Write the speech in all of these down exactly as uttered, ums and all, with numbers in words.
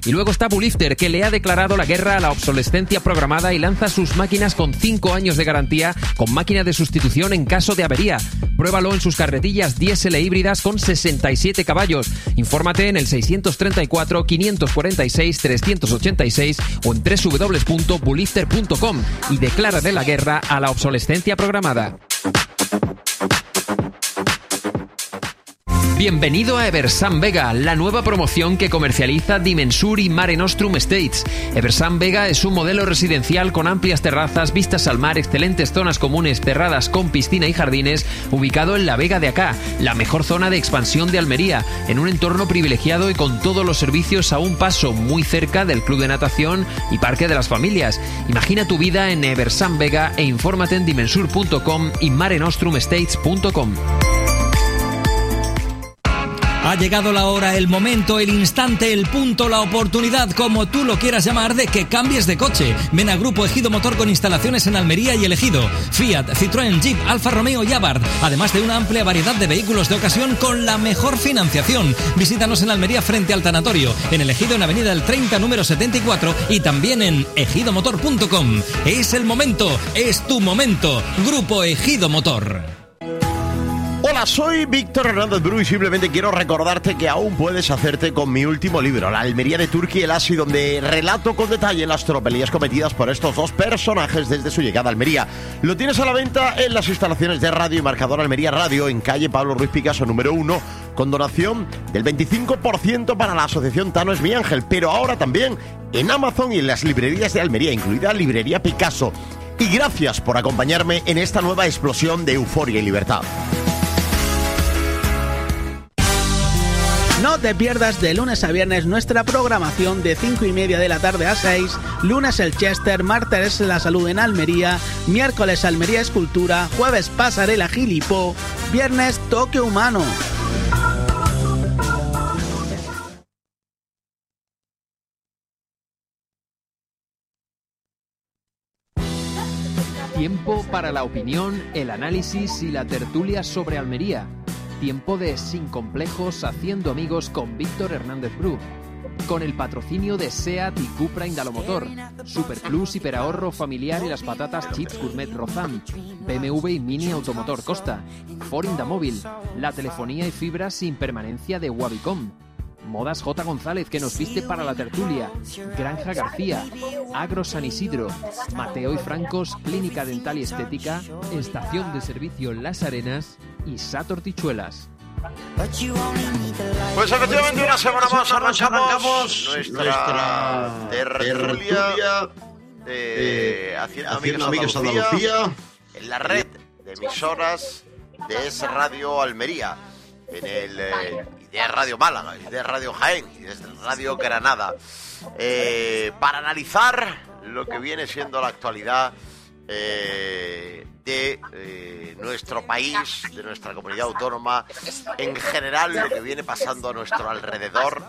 Y luego está Bulifter, que le ha declarado la guerra a la obsolescencia programada y lanza sus máquinas con cinco años de garantía, con máquina de sustitución en caso de avería. Pruébalo en sus carretillas diésel e híbridas con sesenta y siete caballos. Infórmate en el seiscientos treinta y cuatro, quinientos cuarenta y seis, trescientos ochenta y seis o en doble u doble u doble u punto bulifter punto com y declárale la guerra a la obsolescencia programada. Bienvenido a Eversan Vega, la nueva promoción que comercializa Dimensur y Mare Nostrum Estates. Eversan Vega es un modelo residencial con amplias terrazas, vistas al mar, excelentes zonas comunes cerradas con piscina y jardines, ubicado en la Vega de Acá, la mejor zona de expansión de Almería, en un entorno privilegiado y con todos los servicios a un paso, muy cerca del club de natación y parque de las familias. Imagina tu vida en Eversan Vega e infórmate en dimensur punto com y mare nostrum estates punto com. Ha llegado la hora, el momento, el instante, el punto, la oportunidad, como tú lo quieras llamar, de que cambies de coche. Ven a Grupo Ejido Motor con instalaciones en Almería y El Ejido. Fiat, Citroën, Jeep, Alfa Romeo y Abarth. Además de una amplia variedad de vehículos de ocasión con la mejor financiación. Visítanos en Almería frente al tanatorio. En El Ejido, en Avenida del treinta, número setenta y cuatro. Y también en ejido motor punto com. Es el momento, es tu momento. Grupo Ejido Motor. Hola, soy Víctor Hernández Bru y simplemente quiero recordarte que aún puedes hacerte con mi último libro, La Almería de Turki y el Asi, donde relato con detalle las tropelías cometidas por estos dos personajes desde su llegada a Almería. Lo tienes a la venta en las instalaciones de Radio y Marcador Almería Radio, en calle Pablo Ruiz Picasso número uno, con donación del veinticinco por ciento para la asociación Tano es mi ángel, pero ahora también en Amazon y en las librerías de Almería, incluida Librería Picasso. Y gracias por acompañarme en esta nueva explosión de euforia y libertad. No te pierdas de lunes a viernes nuestra programación de cinco y media de la tarde a seis, lunes el Chester, martes la salud en Almería, miércoles Almería Escultura, jueves Pasarela Gilipó, viernes Toque Humano. Tiempo para la opinión, el análisis y la tertulia sobre Almería. Tiempo de Sin Complejos haciendo amigos con Víctor Hernández Bru. Con el patrocinio de SEAT y Cupra Indalomotor, Superplus Hiperahorro Familiar y las patatas Chips Gourmet Rozam, B M W y Mini Automotor Costa, Ford Indamóvil, la telefonía y fibra sin permanencia de Wabicom, Modas J. González, que nos viste para la tertulia, Granja García, Agro San Isidro, Mateo y Francos, Clínica Dental y Estética, Estación de Servicio Las Arenas y Sator Tichuelas. Pues efectivamente una semana más arrancamos nuestra tertulia de Haciendo Amigos Andalucía en la red de emisoras de Es Radio Almería, en el eh, de Radio Málaga, y de Radio Jaén y desde Radio Granada, eh, para analizar lo que viene siendo la actualidad eh, de eh, nuestro país, de nuestra comunidad autónoma, en general lo que viene pasando a nuestro alrededor.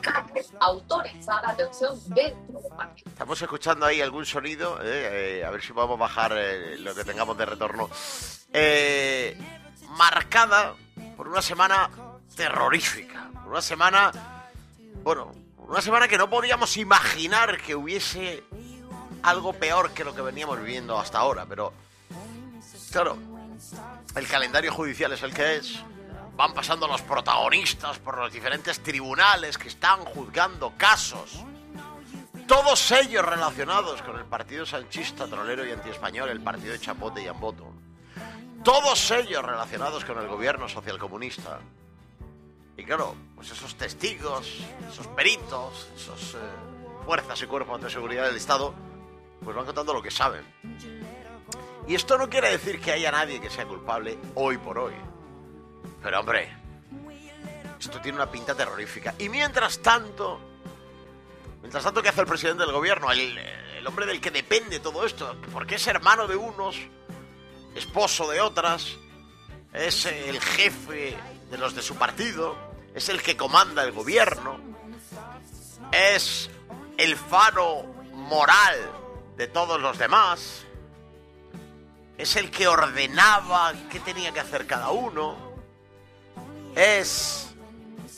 Estamos escuchando ahí algún sonido, eh, eh, a ver si podemos bajar eh, lo que tengamos de retorno, eh, marcada por una semana terrorífica, una semana, bueno, una semana que no podíamos imaginar que hubiese algo peor que lo que veníamos viviendo hasta ahora, pero claro, el calendario judicial es el que es, van pasando los protagonistas por los diferentes tribunales que están juzgando casos, todos ellos relacionados con el partido sanchista, trolero y antiespañol, el partido de Chapote y Amboto, todos ellos relacionados con el gobierno socialcomunista. Y claro, pues esos testigos, esos peritos, esas eh, fuerzas y cuerpos de seguridad del Estado, pues van contando lo que saben. Y esto no quiere decir que haya nadie que sea culpable hoy por hoy. Pero hombre, esto tiene una pinta terrorífica. Y mientras tanto, mientras tanto, ¿qué hace el presidente del gobierno? El, el hombre del que depende todo esto, porque es hermano de unos, esposo de otras, es el jefe de los de su partido, es el que comanda el gobierno, es el faro moral de todos los demás, es el que ordenaba qué tenía que hacer cada uno, es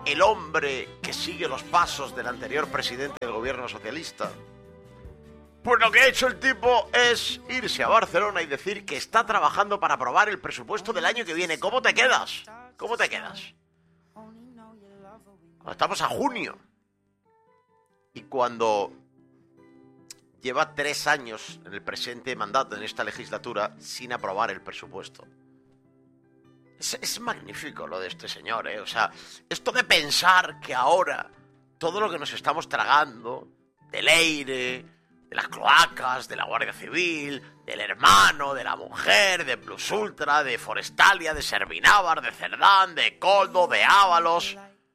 el hombre que sigue los pasos del anterior presidente del gobierno socialista. Pues lo que ha hecho el tipo es irse a Barcelona y decir que está trabajando para aprobar el presupuesto del año que viene. ¿Cómo te quedas? ¿Cómo te quedas? Cuando estamos a junio. Y cuando lleva tres años en el presente mandato, en esta legislatura, sin aprobar el presupuesto. Es, es magnífico lo de este señor, ¿eh? O sea, esto de pensar que ahora todo lo que nos estamos tragando, del aire, de las cloacas, de la Guardia Civil, del hermano, de la mujer, de Plus Ultra, de Forestalia, de Servinávar, de Cerdán, de Coldo, de Ábalos,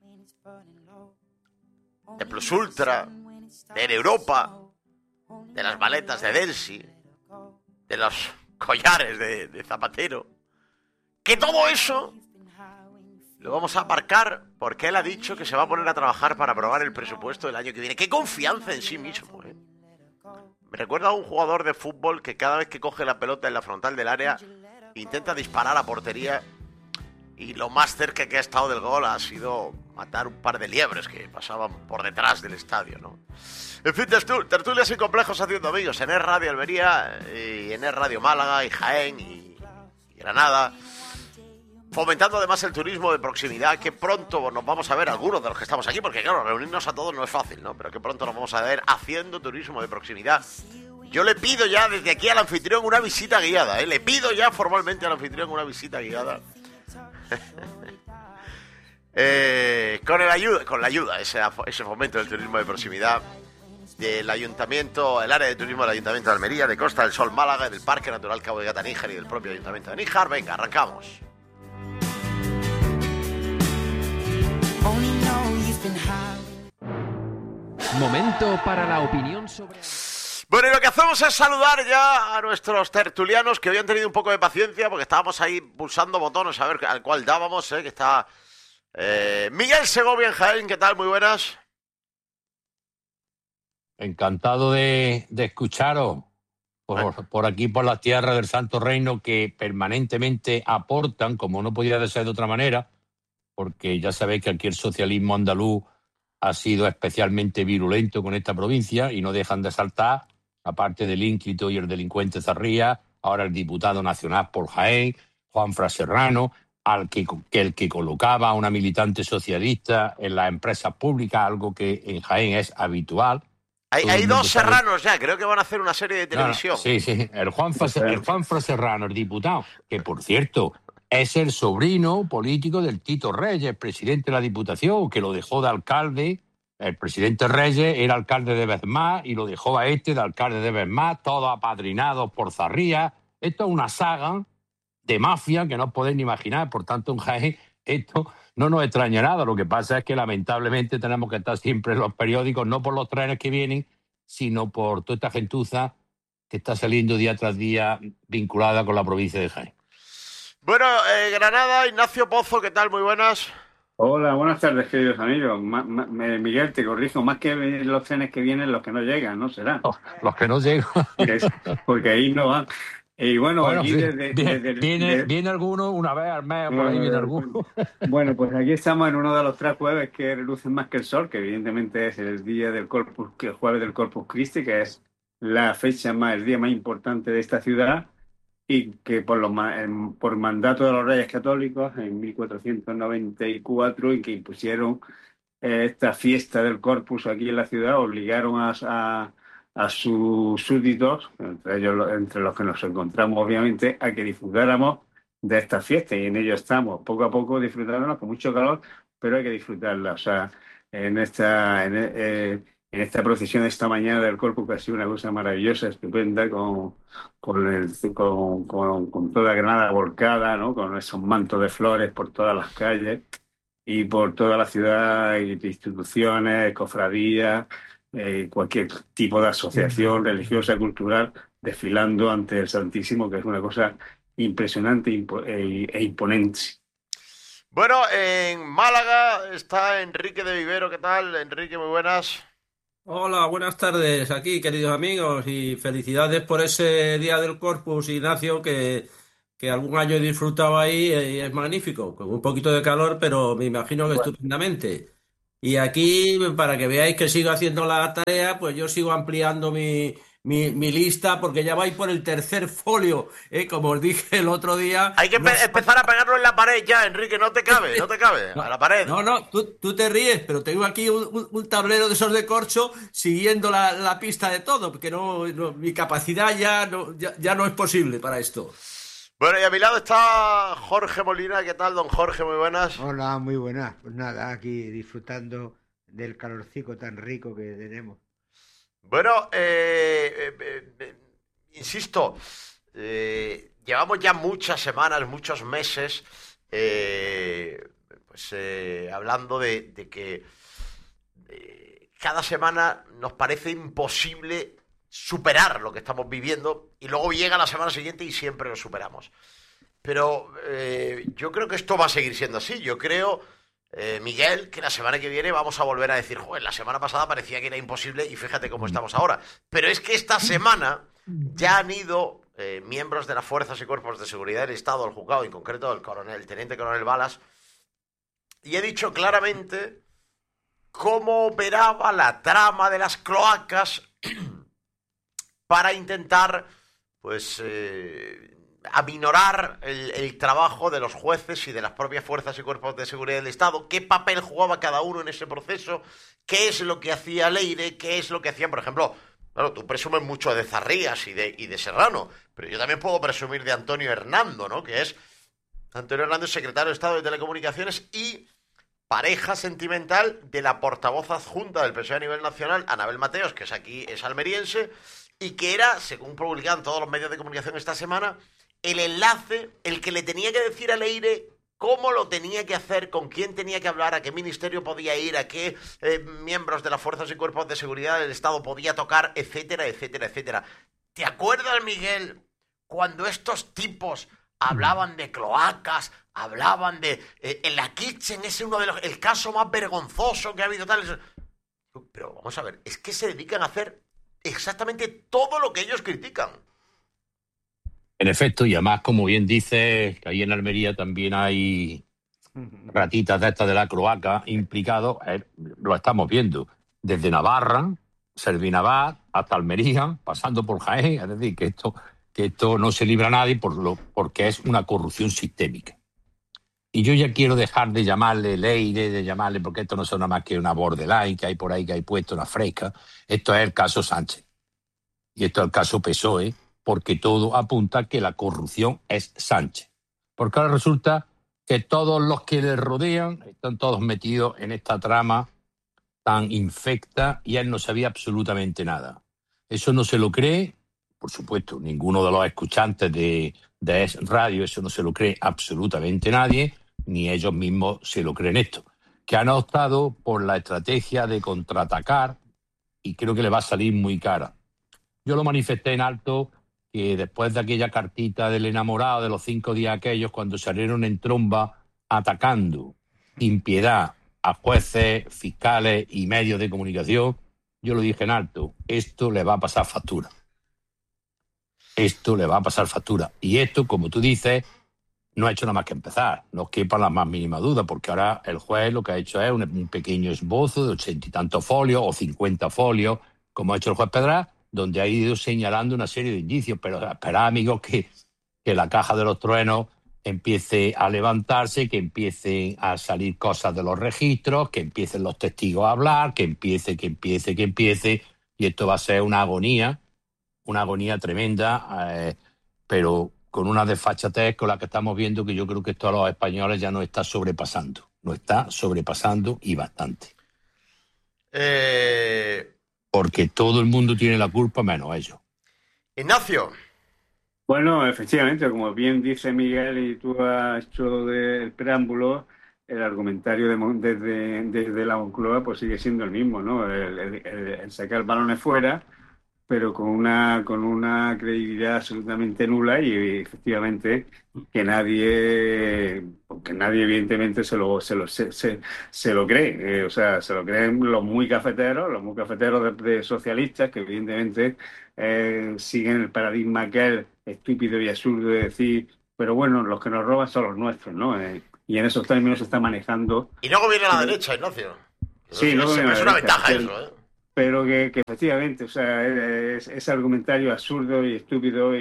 de Plus Ultra, de Europa, de las maletas de Delsi, de los collares de, de Zapatero, que todo eso lo vamos a aparcar porque él ha dicho que se va a poner a trabajar para aprobar el presupuesto del año que viene. ¡Qué confianza en sí mismo, eh! Me recuerda a un jugador de fútbol que cada vez que coge la pelota en la frontal del área intenta disparar a portería y lo más cerca que ha estado del gol ha sido matar un par de liebres que pasaban por detrás del estadio, ¿no? En fin, tertulias y complejos haciendo amigos en Es Radio Almería y en Es Radio Málaga y Jaén y, y Granada, fomentando además el turismo de proximidad, que pronto nos vamos a ver algunos de los que estamos aquí, porque claro, reunirnos a todos no es fácil, ¿no? Pero que pronto nos vamos a ver haciendo turismo de proximidad. Yo le pido ya desde aquí al anfitrión una visita guiada, ¿eh? Le pido ya formalmente al anfitrión una visita guiada. eh, con el ayuda, con la ayuda, ese, ese fomento del turismo de proximidad del Ayuntamiento, el área de turismo del Ayuntamiento de Almería, de Costa del Sol Málaga, del Parque Natural Cabo de Gata Níjar y del propio Ayuntamiento de Níjar. Venga, arrancamos. Momento para la opinión sobre... Bueno, y lo que hacemos es saludar ya a nuestros tertulianos que hoy han tenido un poco de paciencia porque estábamos ahí pulsando botones a ver al cual dábamos, ¿eh? Que está eh, Miguel Segovia en Jaén. ¿Qué tal? Muy buenas. Encantado de, de escucharos por, bueno. por aquí, por la tierra del Santo Reino, que permanentemente aportan, como no podía ser de otra manera, porque ya sabéis que aquí el socialismo andaluz ha sido especialmente virulento con esta provincia y no dejan de saltar, aparte del ínclito y el delincuente Zarría, ahora el diputado nacional por Jaén, Juanfran Serrano, al que, que el que colocaba a una militante socialista en las empresas públicas, algo que en Jaén es habitual. Hay, hay dos Serranos ya, creo que van a hacer una serie de televisión. No, no, sí, sí, el Juanfran el Juanfran Serrano, el diputado, que por cierto es el sobrino político del Tito Reyes, presidente de la Diputación, que lo dejó de alcalde. El presidente Reyes era alcalde de Bezmás y lo dejó a este de alcalde de Bezmás, todos apadrinados por Zarría. Esto es una saga de mafia que no os podéis ni imaginar. Por tanto, en Jaén esto no nos extraña nada. Lo que pasa es que lamentablemente tenemos que estar siempre en los periódicos, no por los trenes que vienen, sino por toda esta gentuza que está saliendo día tras día vinculada con la provincia de Jaén. Bueno, eh, Granada, Ignacio Pozo, ¿qué tal? Muy buenas. Hola, buenas tardes, queridos amigos. Ma, ma, Miguel, te corrijo, más que los trenes que vienen, los que no llegan, ¿no? Serán. Los, los que no llegan. Porque ahí no van. Y bueno, bueno aquí sí, desde, viene, desde, viene, desde, viene alguno una vez al mes, por ahí viene alguno. Bueno, pues aquí estamos en uno de los tres jueves que relucen más que el sol, que evidentemente es el día del Corpus, el jueves del Corpus Christi, que es la fecha más, el día más importante de esta ciudad, y que por, los, por mandato de los Reyes Católicos en mil cuatrocientos noventa y cuatro, y que impusieron eh, esta fiesta del Corpus aquí en la ciudad, obligaron a, a, a sus súbditos, entre ellos entre los que nos encontramos obviamente, a que disfrutáramos de esta fiesta, y en ello estamos, poco a poco disfrutándonos con mucho calor, pero hay que disfrutarla. O sea, en esta... En, eh, En esta procesión de esta mañana del Corpus, que ha sido una cosa maravillosa, estupenda, con, con, el, con, con, con toda Granada volcada, ¿no? Con esos mantos de flores por todas las calles y por toda la ciudad, y instituciones, cofradías, eh, cualquier tipo de asociación religiosa, cultural, desfilando ante el Santísimo, que es una cosa impresionante e, e imponente. Bueno, en Málaga está Enrique de Vivero. ¿Qué tal, Enrique? Muy buenas. Hola, buenas tardes aquí, queridos amigos, y felicidades por ese Día del Corpus, Ignacio, que, que algún año he disfrutado ahí eh, y es magnífico, con un poquito de calor, pero me imagino que Bueno, estupendamente. Y aquí, para que veáis que sigo haciendo la tarea, pues yo sigo ampliando mi, mi, mi lista, porque ya vais por el tercer folio, ¿eh? Como os dije el otro día, Hay que no empe- empezar a pegarlo en la pared ya, Enrique, no te cabe, no te cabe, a no, la pared. no, no, tú, tú te ríes, pero tengo aquí un, un- un tablero de esos de corcho siguiendo la, la pista de todo, porque no, no- mi capacidad ya no, ya, ya no es posible para esto. Bueno, y a mi lado está Jorge Molina. ¿Qué tal, don Jorge? Muy buenas. Hola, muy buenas. Pues nada, aquí disfrutando del calorcico tan rico que tenemos. Bueno, eh, eh, eh, insisto, eh, llevamos ya muchas semanas, muchos meses, eh, pues eh, hablando de, de que eh, cada semana nos parece imposible superar lo que estamos viviendo y luego llega la semana siguiente y siempre lo superamos. Pero eh, yo creo que esto va a seguir siendo así. Yo creo, eh, Miguel, que la semana que viene vamos a volver a decir, joder, la semana pasada parecía que era imposible y fíjate cómo estamos ahora. Pero es que esta semana ya han ido eh, miembros de las fuerzas y cuerpos de seguridad del Estado, el juzgado, en concreto el coronel, el teniente coronel Balas, y he dicho claramente cómo operaba la trama de las cloacas para intentar, pues, eh, aminorar el, el trabajo de los jueces y de las propias fuerzas y cuerpos de seguridad del Estado, qué papel jugaba cada uno en ese proceso, qué es lo que hacía Leire, qué es lo que hacían, por ejemplo, claro, tú presumes mucho de Zarrías y de, y de Serrano, pero yo también puedo presumir de Antonio Hernando, ¿no? Que es, Antonio Hernando es secretario de Estado de Telecomunicaciones y pareja sentimental de la portavoz adjunta del P S O E a nivel nacional, Anabel Mateos, que es aquí, es almeriense, y que era, según publican todos los medios de comunicación esta semana, el enlace, el que le tenía que decir a Leire cómo lo tenía que hacer, con quién tenía que hablar, a qué ministerio podía ir, a qué eh, miembros de las fuerzas y cuerpos de seguridad del Estado podía tocar, etcétera, etcétera, etcétera. ¿Te acuerdas, Miguel, cuando estos tipos hablaban de cloacas, hablaban de... Eh, en la Kitchen, ese es uno de los... el caso más vergonzoso que ha habido tal... Pero vamos a ver, es que se dedican a hacer exactamente todo lo que ellos critican. En efecto, y además, como bien dices, que ahí en Almería también hay ratitas de estas de la cloaca implicados, eh, lo estamos viendo, desde Navarra, Servinabat, hasta Almería, pasando por Jaén, es decir, que esto, que esto no se libra a nadie por lo, porque es una corrupción sistémica. Y yo ya quiero dejar de llamarle Leire, de llamarle, porque esto no es nada más que una borderline que hay por ahí, que hay puesto, una fresca. Esto es el caso Sánchez. Y esto es el caso P S O E, porque todo apunta a que la corrupción es Sánchez. Porque ahora resulta que todos los que le rodean están todos metidos en esta trama tan infecta y él no sabía absolutamente nada. Eso no se lo cree, por supuesto, ninguno de los escuchantes de, de Es Radio, eso no se lo cree absolutamente nadie, ni ellos mismos se lo creen esto. Que han optado por la estrategia de contraatacar y creo que le va a salir muy cara. Yo lo manifesté en alto que después de aquella cartita del enamorado de los cinco días aquellos, cuando salieron en tromba atacando sin piedad a jueces, fiscales y medios de comunicación, yo lo dije en alto, esto le va a pasar factura. Esto le va a pasar factura. Y esto, como tú dices, no ha hecho nada más que empezar. No quepa la más mínima duda, porque ahora el juez lo que ha hecho es un, un pequeño esbozo de ochenta y tantos folios o cincuenta folios, como ha hecho el juez Pedraz, donde ha ido señalando una serie de indicios. Pero esperad, amigos, que, que la caja de los truenos empiece a levantarse, que empiecen a salir cosas de los registros, que empiecen los testigos a hablar, que empiece, que empiece, que empiece. Y esto va a ser una agonía, una agonía tremenda, eh, pero con una desfachatez con la que estamos viendo que yo creo que esto a los españoles ya nos está sobrepasando. Nos está sobrepasando y bastante. Eh... Porque todo el mundo tiene la culpa menos ellos. Ignacio. Bueno, efectivamente, como bien dice Miguel y tú has hecho del preámbulo, el argumentario de, Mon- desde, desde la Moncloa pues sigue siendo el mismo, ¿no? El, el- el- el sacar balones fuera, pero con una, con una credibilidad absolutamente nula y efectivamente que nadie, porque nadie evidentemente se lo, se lo, se, se, se lo cree. Eh, o sea, se lo creen los muy cafeteros, los muy cafeteros de, de socialistas que evidentemente eh, siguen el paradigma aquel estúpido y absurdo de decir pero bueno, los que nos roban son los nuestros, ¿no? Eh, y en esos términos se está manejando. Y luego viene la derecha, Ignacio. Sí, es, luego viene es la una derecha, ventaja pero, eso, ¿eh? Pero que, que efectivamente, o sea, es, es argumentario absurdo y estúpido y,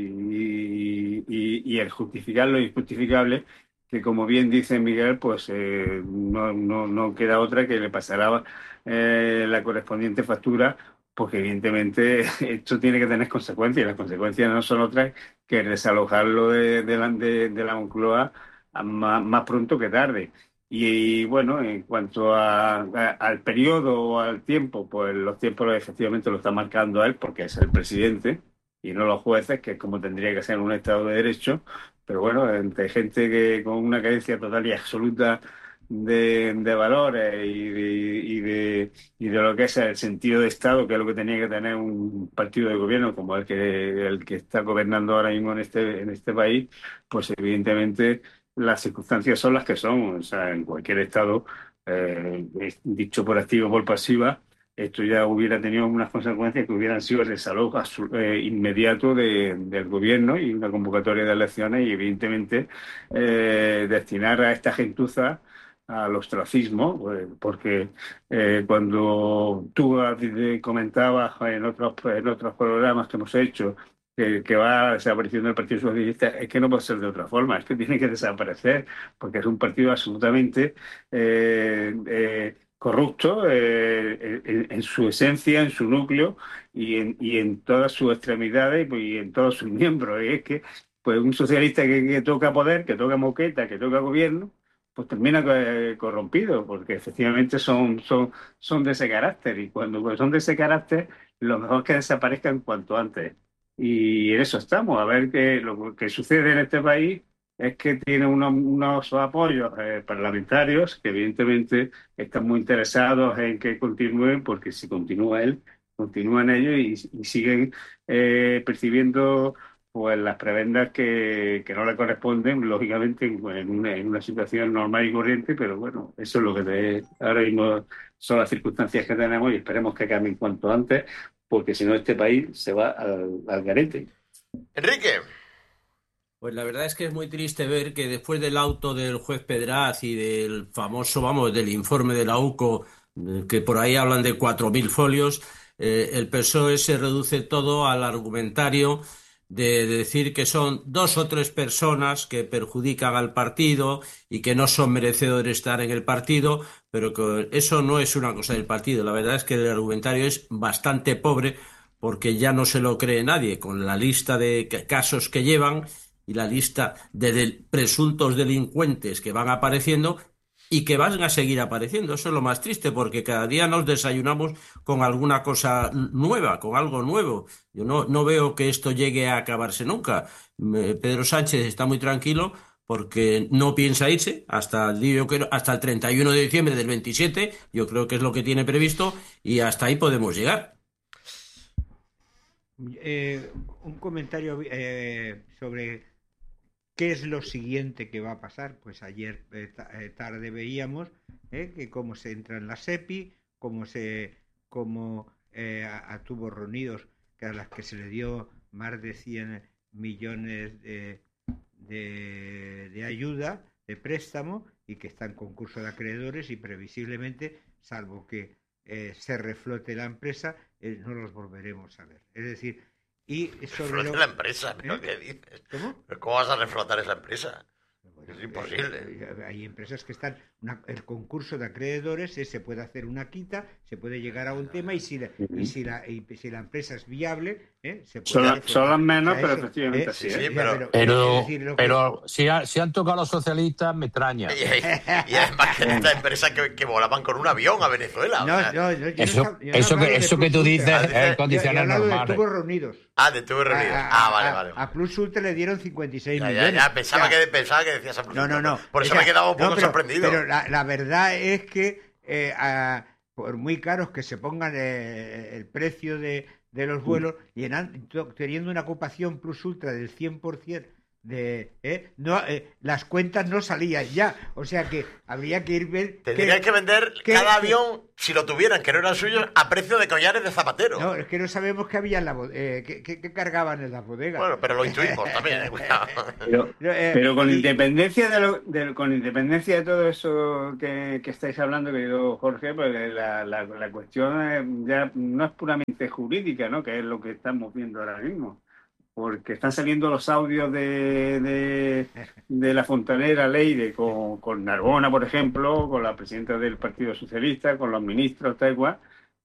y, y, y el justificar lo injustificable, que como bien dice Miguel, pues eh, no, no, no queda otra que le pasará eh, la correspondiente factura, porque evidentemente esto tiene que tener consecuencias, y las consecuencias no son otras que desalojarlo de, de, la, de, de la Moncloa más, más pronto que tarde. Y, y, bueno, en cuanto a, a- al periodo o al tiempo, pues los tiempos efectivamente lo está marcando él porque es el presidente y no los jueces, que es como tendría que ser en un Estado de Derecho. Pero bueno, entre gente que con una carencia total y absoluta de, de valores y de, y, de, y de lo que es el sentido de Estado, que es lo que tenía que tener un partido de gobierno como el que, el que está gobernando ahora mismo en este, en este país, pues evidentemente las circunstancias son las que son. O sea, en cualquier estado, eh, es dicho por activa o por pasiva, esto ya hubiera tenido unas consecuencias que hubieran sido el desalojo absu- eh, inmediato de- del gobierno y una convocatoria de elecciones y evidentemente eh, destinar a esta gentuza al ostracismo, pues, porque eh, cuando tú eh, comentabas en otros, en otros programas que hemos hecho que, que va desapareciendo el Partido Socialista, es que no puede ser de otra forma, es que tiene que desaparecer, porque es un partido absolutamente eh, eh, corrupto eh, en, en su esencia, en su núcleo y en, y en todas sus extremidades y, y en todos sus miembros. Y es que pues un socialista que, que toca poder, que toca moqueta, que toca gobierno, pues termina eh, corrompido, porque efectivamente son, son, son de ese carácter, y cuando pues, son de ese carácter, lo mejor es que desaparezcan cuanto antes. Y en eso estamos, a ver qué lo que sucede en este país es que tiene unos, unos apoyos eh, parlamentarios que evidentemente están muy interesados en que continúen, porque si continúa él, continúan ellos y, y siguen eh, percibiendo pues las prebendas que, que no le corresponden, lógicamente, en una, en una situación normal y corriente, pero bueno, eso es lo que te- ahora mismo son las circunstancias que tenemos y esperemos que cambien cuanto antes, porque si no este país se va al, al garete. Enrique. Pues la verdad es que es muy triste ver que después del auto del juez Pedraz y del famoso, vamos, del informe de la UCO, eh, que por ahí hablan de cuatro mil folios, eh, el P S O E se reduce todo al argumentario de, de decir que son dos o tres personas que perjudican al partido y que no son merecedores de estar en el partido, pero que eso no es una cosa del partido. La verdad es que el argumentario es bastante pobre porque ya no se lo cree nadie con la lista de ca- casos que llevan y la lista de del- presuntos delincuentes que van apareciendo y que van a seguir apareciendo. Eso es lo más triste, porque cada día nos desayunamos con alguna cosa nueva, con algo nuevo. Yo no, no veo que esto llegue a acabarse nunca. Me- Pedro Sánchez está muy tranquilo porque no piensa irse hasta el día, yo creo, hasta el treinta y uno de diciembre del veintisiete, yo creo que es lo que tiene previsto, y hasta ahí podemos llegar. Eh, un comentario eh, sobre qué es lo siguiente que va a pasar. Pues ayer eh, ta- eh, tarde veíamos eh, que cómo se entra en la SEPI, cómo se cómo eh, a, a tubos reunidos, que a las que se le dio más de cien millones de, de, de ayuda, de préstamo, y que está en concurso de acreedores y previsiblemente, salvo que eh, se reflote la empresa, eh, no los volveremos a ver. Es decir, y sobre Reflote lo... la empresa, ¿pero ¿Eh? qué dices? ¿Cómo? ¿Pero ¿Cómo vas a reflotar esa empresa? Bueno, Es imposible. eh, hay empresas que están... Una, el concurso de acreedores, eh, se puede hacer una quita, se puede llegar a un tema, y si la, y si la, y si la empresa es viable, eh, se puede... Son, la- reflotar. son las menos, O sea, pero eso, efectivamente eh, así sí, es. sí, ya, pero- eh, Pero, es decir, lo que- pero si, ha- si han tocado los socialistas, me extraña. Y, y además que esta empresa que, que volaban con un avión a Venezuela. o No, sea. no, no, yo no Eso, estaba- yo no he eso, hablado que, de eso que Plus tú Ultra. dices Ah, es dice- en Yo, yo he condiciones hablado de normales. tubos reunidos. Ah, de tubos reunidos. A, Ah, a- vale, a- vale. a Plus Ultra le dieron cincuenta y seis Ya, ya, millones. ya, pensaba, O sea, que, pensaba que decías a No, no, no. Por eso O sea, me he quedado un poco no, pero, sorprendido. Pero la, la verdad es que eh, a- por muy caros que se pongan eh, el precio de, de los vuelos, y en an- to- teniendo una ocupación Plus Ultra del cien por ciento de ¿eh? no eh, las cuentas no salían ya, o sea que habría que ir ver tendrían que, que vender que, cada avión, si lo tuvieran, que no eran suyos, a precio de collares de zapatero. No, es que no sabemos qué había en la eh, que, que, que cargaban en las bodegas. Bueno, pero lo intuimos también, eh, pero, pero con y... independencia de, lo, de con independencia de todo eso que, que estáis hablando, querido Jorge, pues la, la, la cuestión ya no es puramente jurídica, ¿no? Que es lo que estamos viendo ahora mismo. Porque están saliendo los audios de, de, de la Fontanera Leire con, con Narbona, por ejemplo, con la presidenta del Partido Socialista, con los ministros, tal cual,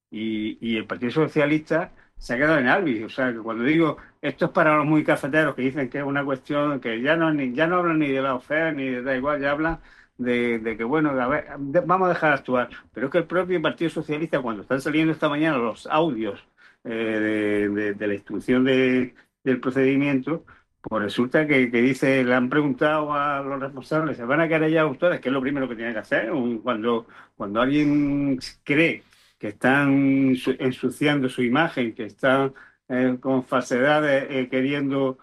y, y el Partido Socialista se ha quedado en Albi. O sea, que cuando digo esto es para los muy cafeteros que dicen que es una cuestión que ya no, ni, ya no hablan ni de la oferta ni de da igual, ya hablan de, de que, bueno, a ver, de, vamos a dejar actuar. Pero es que el propio Partido Socialista, cuando están saliendo esta mañana los audios eh, de, de, de la instrucción de del procedimiento, pues resulta que, que dice, le han preguntado a los responsables, ¿se van a querellar ustedes? Que es lo primero que tienen que hacer. Cuando, cuando alguien cree que están ensuciando su imagen, que están eh, con falsedades eh, queriendo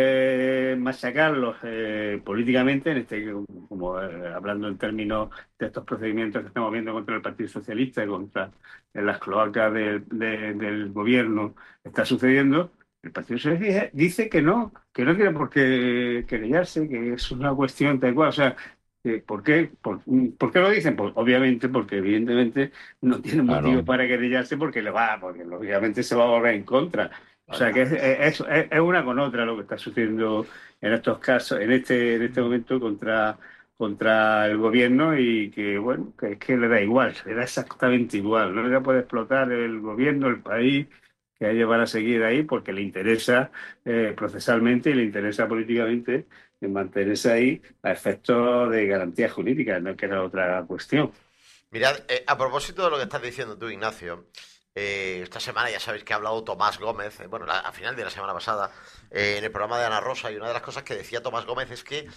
eh, machacarlos eh, políticamente, en este como eh, hablando en términos de estos procedimientos que estamos viendo contra el Partido Socialista y contra en las cloacas de, de, del gobierno, está sucediendo. El Partido Socialista dice que no, que no tiene por qué querellarse, que es una cuestión tal cual. O sea, ¿por qué, por, ¿por qué lo dicen? Pues obviamente porque evidentemente no tiene motivo claro. para querellarse porque le va, porque obviamente se va a volver en contra. O sea, que es, es, es una con otra lo que está sucediendo en estos casos, en este, en este momento contra, contra el gobierno y que, bueno, que es que le da igual, le da exactamente igual. No le puede explotar el gobierno, el país, que a llevar a seguir ahí porque le interesa eh, procesalmente y le interesa políticamente en mantenerse ahí a efectos de garantías jurídicas, no es que era otra cuestión. Mirad, eh, a propósito de lo que estás diciendo tú, Ignacio, eh, esta semana ya sabéis que ha hablado Tomás Gómez, eh, bueno, la, a final de la semana pasada, eh, en el programa de Ana Rosa, y una de las cosas que decía Tomás Gómez es que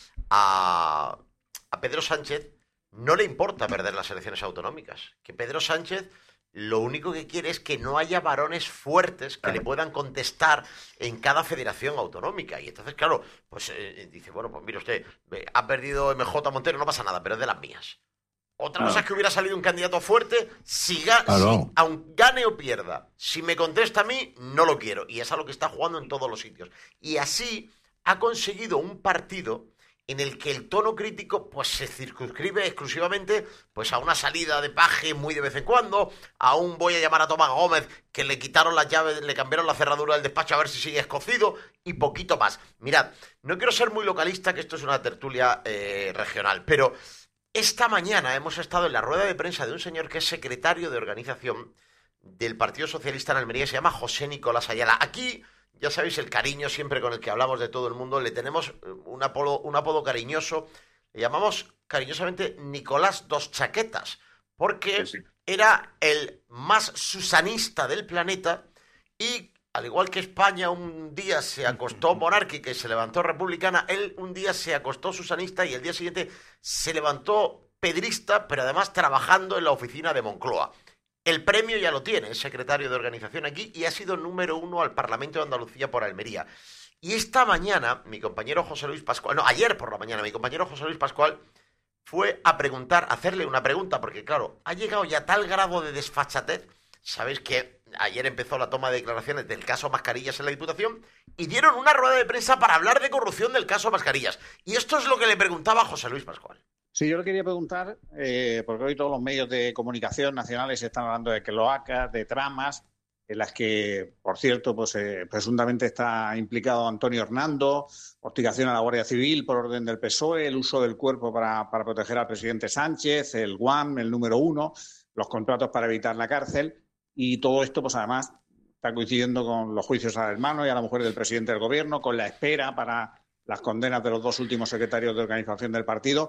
a, a Pedro Sánchez no le importa perder las elecciones autonómicas, que Pedro Sánchez lo único que quiere es que no haya varones fuertes que le puedan contestar en cada federación autonómica. Y entonces, claro, pues eh, dice, bueno, pues mire usted, eh, ha perdido M J Montero, no pasa nada, pero es de las mías. Otra claro. cosa es que hubiera salido un candidato fuerte, si, ga- claro. si aun gane o pierda, si me contesta a mí, no lo quiero. Y es a lo que está jugando en todos los sitios. Y así ha conseguido un partido en el que el tono crítico pues se circunscribe exclusivamente pues a una salida de paje muy de vez en cuando, a un voy a llamar a Tomás Gómez que le quitaron las llaves, le cambiaron la cerradura del despacho a ver si sigue escocido y poquito más. Mirad, no quiero ser muy localista, que esto es una tertulia eh, regional, pero esta mañana hemos estado en la rueda de prensa de un señor que es secretario de organización del Partido Socialista en Almería, se llama José Nicolás Ayala. Aquí ya sabéis el cariño siempre con el que hablamos de todo el mundo. Le tenemos un apodo, un apodo cariñoso. Le llamamos cariñosamente Nicolás Dos Chaquetas, porque sí, sí. era el más susanista del planeta y, al igual que España un día se acostó monárquica y se levantó republicana, él un día se acostó susanista y el día siguiente se levantó pedrista, pero además trabajando en la oficina de Moncloa. El premio ya lo tiene, es secretario de organización aquí y ha sido número uno al Parlamento de Andalucía por Almería. Y esta mañana, mi compañero José Luis Pascual, no, ayer por la mañana, mi compañero José Luis Pascual fue a preguntar, a hacerle una pregunta, porque claro, ha llegado ya a tal grado de desfachatez. Sabéis que ayer empezó la toma de declaraciones del caso Mascarillas en la Diputación y dieron una rueda de prensa para hablar de corrupción del caso Mascarillas. Y esto es lo que le preguntaba José Luis Pascual. Sí, yo le quería preguntar, eh, porque hoy todos los medios de comunicación nacionales están hablando de cloacas, de tramas, en las que, por cierto, pues eh, presuntamente está implicado Antonio Hernando, hostigación a la Guardia Civil por orden del P S O E, el uso del cuerpo para, para proteger al presidente Sánchez, el Guam, el número uno, los contratos para evitar la cárcel, y todo esto, pues además, está coincidiendo con los juicios al hermano y a la mujer del presidente del gobierno, con la espera para las condenas de los dos últimos secretarios de organización del partido.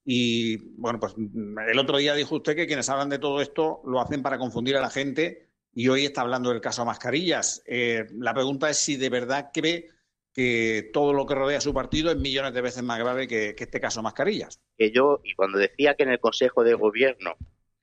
Y, bueno, pues el otro día dijo usted que quienes hablan de todo esto lo hacen para confundir a la gente y hoy está hablando del caso Mascarillas. Eh, la pregunta es si de verdad cree que todo lo que rodea a su partido es millones de veces más grave que, que este caso Mascarillas. Que yo, y cuando decía que en el Consejo de Gobierno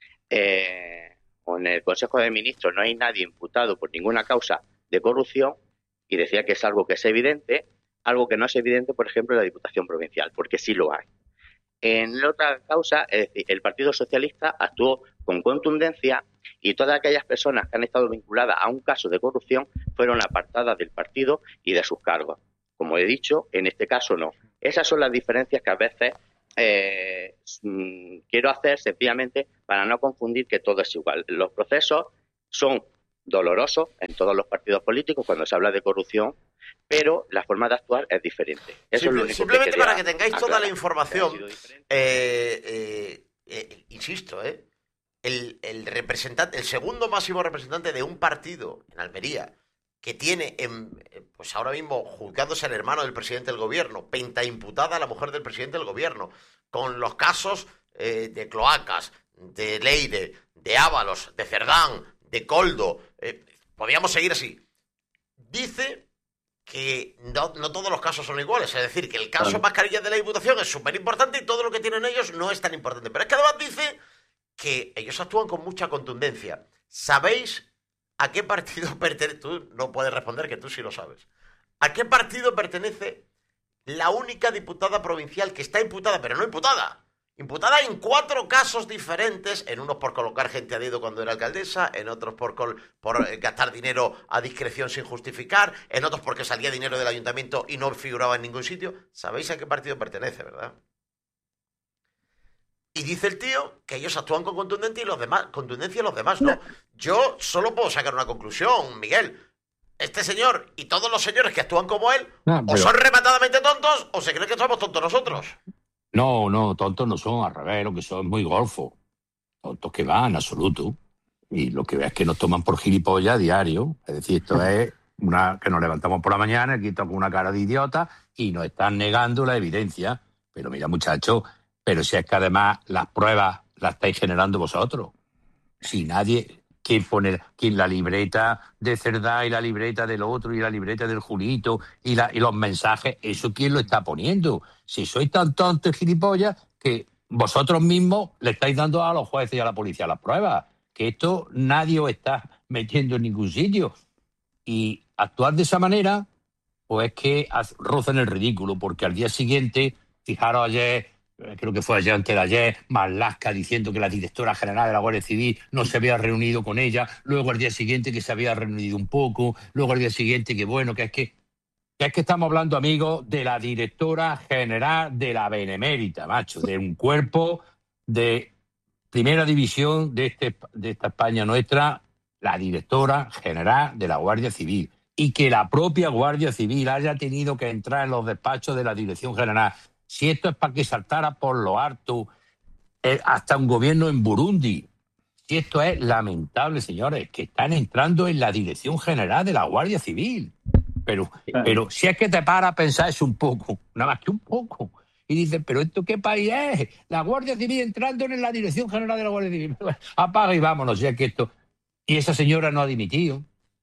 eh, o en el Consejo de Ministros no hay nadie imputado por ninguna causa de corrupción, y decía que es algo que es evidente, algo que no es evidente, por ejemplo, en la Diputación Provincial, porque sí lo hay. En la otra causa, es decir, el Partido Socialista actuó con contundencia y todas aquellas personas que han estado vinculadas a un caso de corrupción fueron apartadas del partido y de sus cargos. Como he dicho, en este caso no. Esas son las diferencias que a veces eh, quiero hacer sencillamente para no confundir que todo es igual. Los procesos son dolorosos en todos los partidos políticos cuando se habla de corrupción, pero la forma de actuar es diferente. Eso Simple, es lo único simplemente que para que tengáis aclarar. toda la información, eh, eh, eh, insisto, eh, el, el representante, el segundo máximo representante de un partido en Almería, que tiene, en, pues ahora mismo, juzgándose al hermano del presidente del gobierno, pentaimputada a la mujer del presidente del gobierno, con los casos eh, de cloacas, de Leire, de Ábalos, de Cerdán, de Coldo, eh, podríamos seguir así. Dice que no, no todos los casos son iguales, es decir, que el caso Claro. mascarillas de la Diputación es súper importante y todo lo que tienen ellos no es tan importante. Pero es que además dice que ellos actúan con mucha contundencia. ¿Sabéis a qué partido pertenece? Tú no puedes responder, que tú sí lo sabes. ¿A qué partido pertenece la única diputada provincial que está imputada, pero no imputada? Imputada en cuatro casos diferentes, en unos por colocar gente a dedo cuando era alcaldesa, en otros por, col- por eh, gastar dinero a discreción sin justificar, en otros porque salía dinero del ayuntamiento y no figuraba en ningún sitio. ¿Sabéis a qué partido pertenece, verdad? Y dice el tío que ellos actúan con contundencia y los demás, contundencia y los demás no. Yo solo puedo sacar una conclusión, Miguel. Este señor y todos los señores que actúan como él, No, o pero- son rematadamente tontos, o se creen que somos tontos nosotros. No, no, tontos no son, al revés, lo que son es muy golfos. Tontos que van, en absoluto. Y lo que ves es que nos toman por gilipollas a diario. Es decir, esto es una que nos levantamos por la mañana, aquí con una cara de idiota y nos están negando la evidencia. Pero mira, muchachos, pero si es que además las pruebas las estáis generando vosotros. Si nadie... ¿Quién pone quién la libreta de Cerdá y la libreta del otro y la libreta del Julito y, la, y los mensajes? ¿Eso quién lo está poniendo? Si sois tan tontos y gilipollas que vosotros mismos le estáis dando a los jueces y a la policía las pruebas. Que esto nadie os está metiendo en ningún sitio. Y actuar de esa manera, pues es que haz- rozan el ridículo, porque al día siguiente, fijaros ayer... creo que fue ayer antes de ayer, Marlaska diciendo que la directora general de la Guardia Civil no se había reunido con ella, luego al día siguiente que se había reunido un poco, luego al día siguiente que bueno, que es que, que es que estamos hablando, amigos, de la directora general de la Benemérita, macho, de un cuerpo de primera división de, este, de esta España nuestra, la directora general de la Guardia Civil, y que la propia Guardia Civil haya tenido que entrar en los despachos de la Dirección General. Si esto es para que saltara por lo harto eh, hasta un gobierno en Burundi. Si esto es lamentable, señores, que están entrando en la Dirección General de la Guardia Civil. Pero, pero si es que te para a pensar eso un poco, nada más que un poco. Y dices, ¿pero esto qué país es? La Guardia Civil entrando en la Dirección General de la Guardia Civil. Apaga y vámonos, si es que esto... Y esa señora no ha dimitido.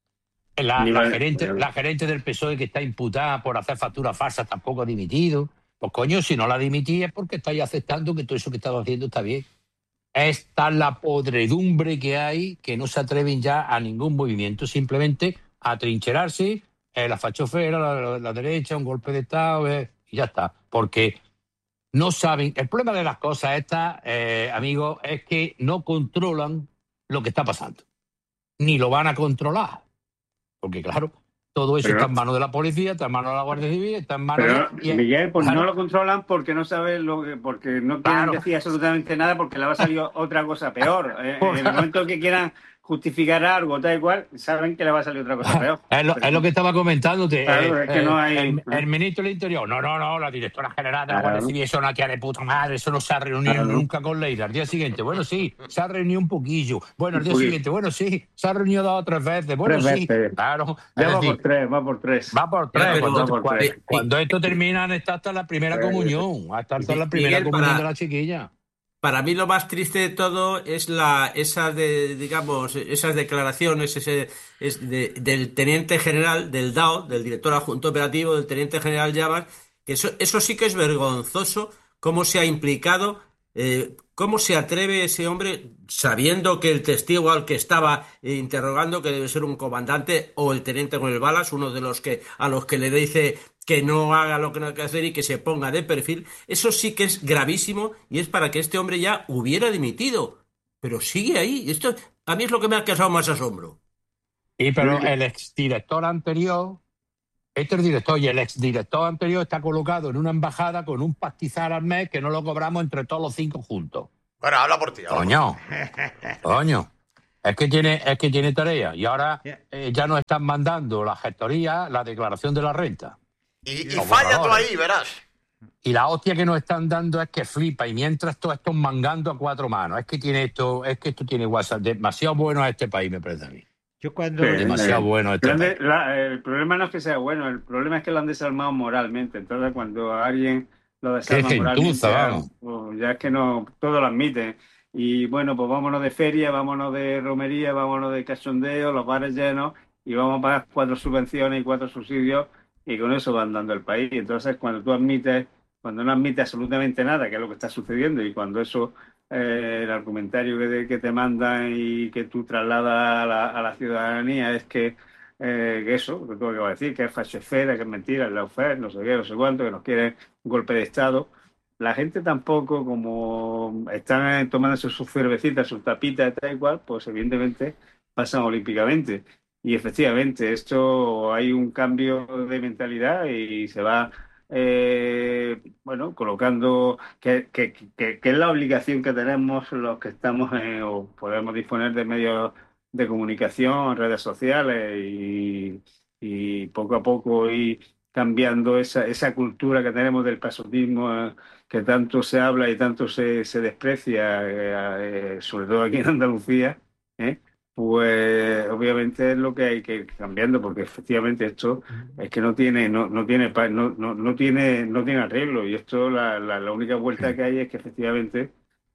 La, la, gerente, la gerente del P S O E que está imputada por hacer facturas falsas tampoco ha dimitido. Pues coño, si no la dimití es porque estáis aceptando que todo eso que estaba haciendo está bien. Es tal la podredumbre que hay que no se atreven ya a ningún movimiento, simplemente a trincherarse, eh, la fachofera, la, la, la derecha, un golpe de Estado, eh, y ya está. Porque no saben... El problema de las cosas estas, eh, amigos, es que no controlan lo que está pasando. Ni lo van a controlar. Porque claro... Todo eso pero, está en manos de la policía, está en manos de la Guardia Civil, está en manos pero, de... Y, Miguel, pues claro, no lo controlan porque no saben lo que, porque no quieren claro. decir absolutamente nada porque le va a salir otra cosa peor. Eh, en el momento que quieran justificar algo, tal y cual, saben que le va a salir otra cosa peor. Es lo, pero, es lo que estaba comentándote. Claro, eh, es que no hay... el, el ministro del Interior, no, no, no, la directora general de la Claro. Guardia Civil, eso no tiene de puta madre, eso no se ha reunido Claro. nunca con Leira. Al día siguiente, bueno, sí, se ha reunido un poquillo. Bueno, al Un día poquillo. siguiente, bueno, sí, se ha reunido dos o tres veces. Bueno, Tres sí, veces. claro. Ya Es va decir, por tres, va por tres. va por tres. Ya, pero cuando, va por cuando- tres. cuando esto termina, está hasta la primera Sí. comunión, hasta, hasta la Miguel, primera comunión para- de la chiquilla. Para mí lo más triste de todo es la esa de digamos esas declaraciones ese es de- del teniente general del D A O, del director adjunto operativo del teniente general Llamas, que eso eso sí que es vergonzoso cómo se ha implicado, eh, cómo se atreve ese hombre sabiendo que el testigo al que estaba eh, interrogando que debe ser un comandante o el teniente con el balas, uno de los que a los que le dice que no haga lo que no hay que hacer y que se ponga de perfil, eso sí que es gravísimo y es para que este hombre ya hubiera dimitido. Pero sigue ahí. Esto a mí es lo que me ha causado más asombro. Y pero el exdirector anterior, este es el director, y el exdirector anterior está colocado en una embajada con un pastizal al mes que no lo cobramos entre todos los cinco juntos. Bueno, habla por ti. Habla Coño, por ti. coño. Es que tiene, es que tiene tarea. Y ahora eh, ya nos están mandando la gestoría, la declaración de la renta. Y, y falla tú ahí, verás. Y la hostia que nos están dando es que flipa, y mientras todo esto mangando a cuatro manos. Es que tiene esto, es que esto tiene WhatsApp demasiado bueno a este país, me parece a mí. Yo cuando Sí, demasiado eh, bueno a este grande- país. la- el problema no es que sea bueno, el problema es que lo han desarmado moralmente. Entonces, cuando alguien lo desarma Qué moralmente, gentuza, ya, vamos. pues, ya es que no, todo lo admiten. Y bueno, pues vámonos de feria, vámonos de romería, vámonos de cachondeo, los bares llenos, y vamos a pagar cuatro subvenciones y cuatro subsidios, y con eso van dando el país. Entonces, cuando tú admites, cuando no admites absolutamente nada, que es lo que está sucediendo, y cuando eso, eh, el argumentario que te, que te mandan y que tú trasladas a la, a la ciudadanía es que, eh, que eso, lo que tengo que decir, que es fachosfera, que es mentira, es lawfare, no sé qué, no sé cuánto, que nos quieren un golpe de Estado. La gente tampoco, como están tomándose sus cervecitas, sus tapitas y tal y cual, pues evidentemente pasan olímpicamente. Y efectivamente, esto hay un cambio de mentalidad y se va, eh, bueno, colocando que, que, que, que es la obligación que tenemos los que estamos en, o podemos disponer de medios de comunicación, redes sociales y, y poco a poco ir cambiando esa, esa cultura que tenemos del pasotismo, eh, que tanto se habla y tanto se, se desprecia, eh, eh, sobre todo aquí en Andalucía, ¿eh? Pues obviamente es lo que hay que ir cambiando, porque efectivamente esto es que no tiene, no, no tiene, pa- no, no, no tiene, no tiene arreglo, y esto la, la, la única vuelta que hay es que efectivamente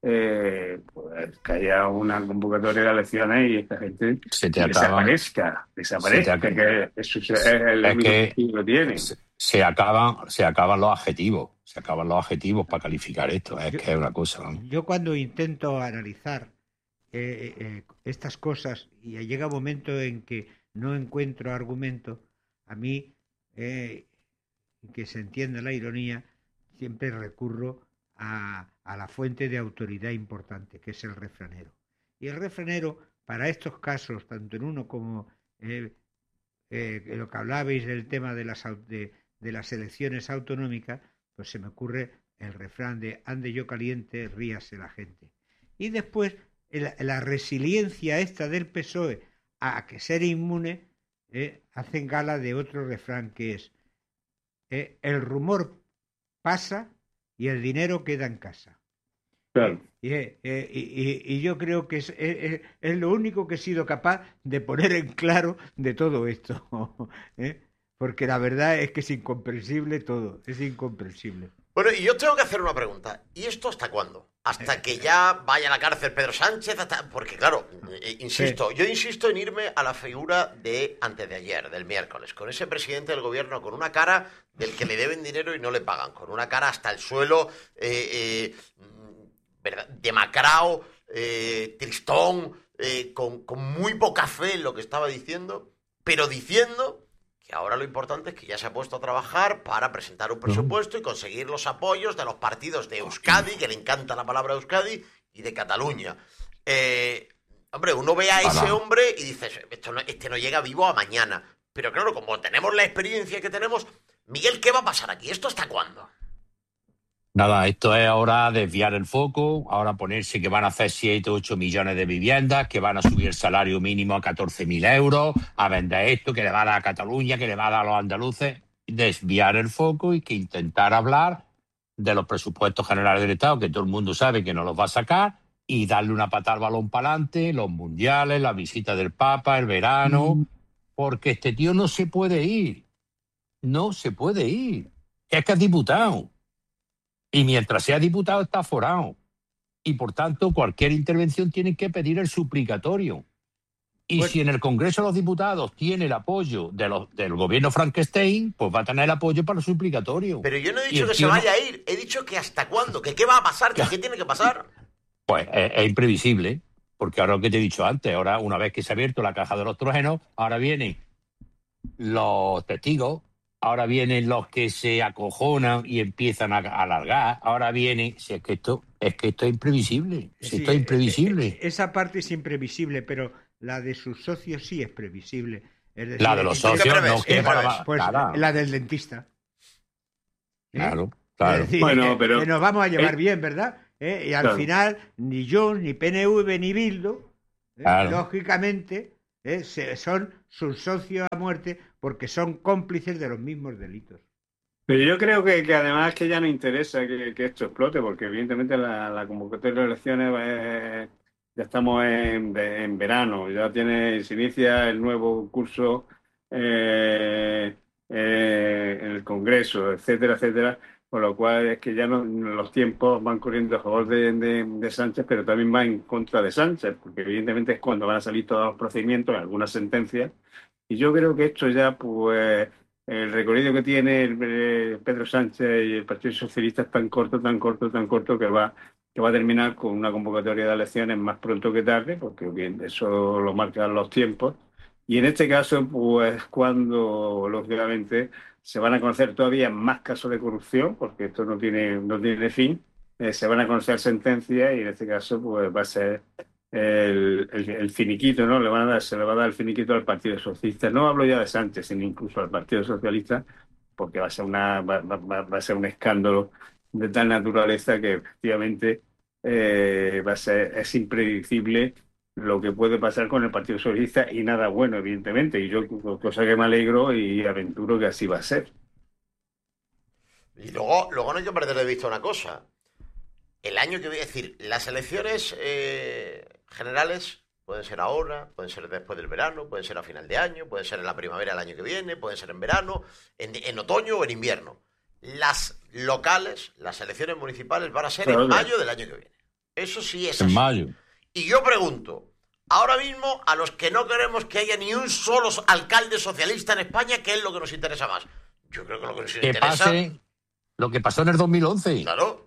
eh, pues, que haya una convocatoria de elecciones y esta gente Se te acaba. desaparezca, desaparezca, Se te que eso es el Es único que que lo tiene. se, se acaban, se acaban los adjetivos. Se acaban los adjetivos para calificar esto. Es que es una cosa. ¿no? Yo cuando intento analizar eh, eh, estas cosas y llega un momento en que no encuentro argumento, a mí, eh, que se entienda la ironía, siempre recurro a, a la fuente de autoridad importante, que es el refranero. Y el refranero, para estos casos, tanto en uno como eh, eh, lo que hablabais del tema de las, de, de las elecciones autonómicas, pues se me ocurre el refrán de ande yo caliente, ríase la gente. Y después el, la resiliencia esta del P S O E a que ser inmune, eh, hacen gala de otro refrán que es eh, el rumor pasa y el dinero queda en casa. Claro. Y, eh, eh, y, y, y yo creo que es, es, es lo único que he sido capaz de poner en claro de todo esto. ¿eh? Porque la verdad es que es incomprensible todo, es incomprensible. Bueno, y yo tengo que hacer una pregunta. ¿Y esto hasta cuándo? ¿Hasta que ya vaya a la cárcel Pedro Sánchez? Hasta... Porque claro, eh, insisto, sí. yo insisto en irme a la figura de antes de ayer, del miércoles, con ese presidente del gobierno con una cara del que le deben dinero y no le pagan, con una cara hasta el suelo, eh, eh, demacrao, eh, tristón, eh, con, con muy poca fe en lo que estaba diciendo, pero diciendo... que ahora lo importante es que ya se ha puesto a trabajar para presentar un presupuesto y conseguir los apoyos de los partidos de Euskadi, que le encanta la palabra Euskadi, y de Cataluña. Eh, hombre, uno ve a ese hombre y dice, esto no, este no llega vivo a mañana. Pero claro, como tenemos la experiencia que tenemos, Miguel, ¿qué va a pasar aquí? ¿Esto hasta cuándo? Nada, esto es ahora desviar el foco, ahora ponerse que van a hacer siete, ocho millones de viviendas, que van a subir el salario mínimo a catorce mil euros, a vender esto, que le va a dar a Cataluña, que le va a dar a los andaluces. Desviar el foco y que intentar hablar de los presupuestos generales del Estado, que todo el mundo sabe que no los va a sacar, y darle una patada al balón para adelante, los mundiales, la visita del Papa, el verano, mm. porque este tío no se puede ir. No se puede ir. Es que es diputado. Y mientras sea diputado está aforado. Y por tanto, cualquier intervención tiene que pedir el suplicatorio. Y pues, si en el Congreso de los Diputados tiene el apoyo de los, del gobierno Frankenstein, pues va a tener el apoyo para el suplicatorio. Pero yo no he dicho que se vaya no... a ir, he dicho que hasta cuándo, que qué va a pasar, que qué tiene que pasar. Pues es, es imprevisible, porque ahora lo que te he dicho antes, ahora una vez que se ha abierto la caja de los estrógenos, ahora vienen los testigos, ahora vienen los que se acojonan y empiezan a alargar, ahora viene, si es que esto, es que esto es imprevisible, si Sí, esto es eh, imprevisible. eh, esa parte es imprevisible, pero la de sus socios sí es previsible. Es decir, La de los eh, socios eh, no, que eh, para la- pues nada. la del dentista. ¿Eh? Claro, claro. Es decir, Bueno, que- pero- que nos vamos a llevar eh, bien, ¿verdad? ¿Eh? Y al claro. final, ni Junts, ni P N V, ni Bildu, ¿eh? Claro. lógicamente, ¿eh? se- son sus socios a muerte porque son cómplices de los mismos delitos. Pero yo creo que, que además que ya no interesa que, que esto explote, porque evidentemente la, la convocatoria de elecciones eh, ya estamos en, en verano, ya tiene, se inicia el nuevo curso eh, eh, en el Congreso, etcétera, etcétera, con lo cual es que ya no, los tiempos van corriendo a favor de, de, de Sánchez, pero también va en contra de Sánchez, porque evidentemente es cuando van a salir todos los procedimientos, algunas sentencias, y yo creo que esto ya, pues, el recorrido que tiene el, eh, Pedro Sánchez y el Partido Socialista es tan corto, tan corto, tan corto que va, que va a terminar con una convocatoria de elecciones más pronto que tarde, porque bien, eso lo marcan los tiempos. Y en este caso, pues cuando, lógicamente, se van a conocer todavía más casos de corrupción, porque esto no tiene, no tiene fin, eh, se van a conocer sentencias y en este caso, pues va a ser el, el, el finiquito, ¿no? Le van a dar, se le va a dar el finiquito al Partido Socialista. No hablo ya de Sánchez, sino incluso al Partido Socialista, porque va a ser una va, va, va a ser un escándalo de tal naturaleza que efectivamente eh, va a ser es impredecible lo que puede pasar con el Partido Socialista y nada bueno, evidentemente. Y yo, cosa que me alegro y aventuro que así va a ser. Y luego, luego no hay que perder de vista una cosa. El año que voy a decir, las elecciones eh, generales pueden ser ahora, pueden ser después del verano, pueden ser a final de año, pueden ser en la primavera del año que viene, pueden ser en verano, en, en otoño o en invierno. Las locales, las elecciones municipales van a ser Claro. en mayo del año que viene. Eso sí es En así. mayo. Y yo pregunto, ahora mismo a los que no queremos que haya ni un solo alcalde socialista en España, ¿qué es lo que nos interesa más? Yo creo que lo que nos Que interesa... pase lo que pasó en el dos mil once. Claro.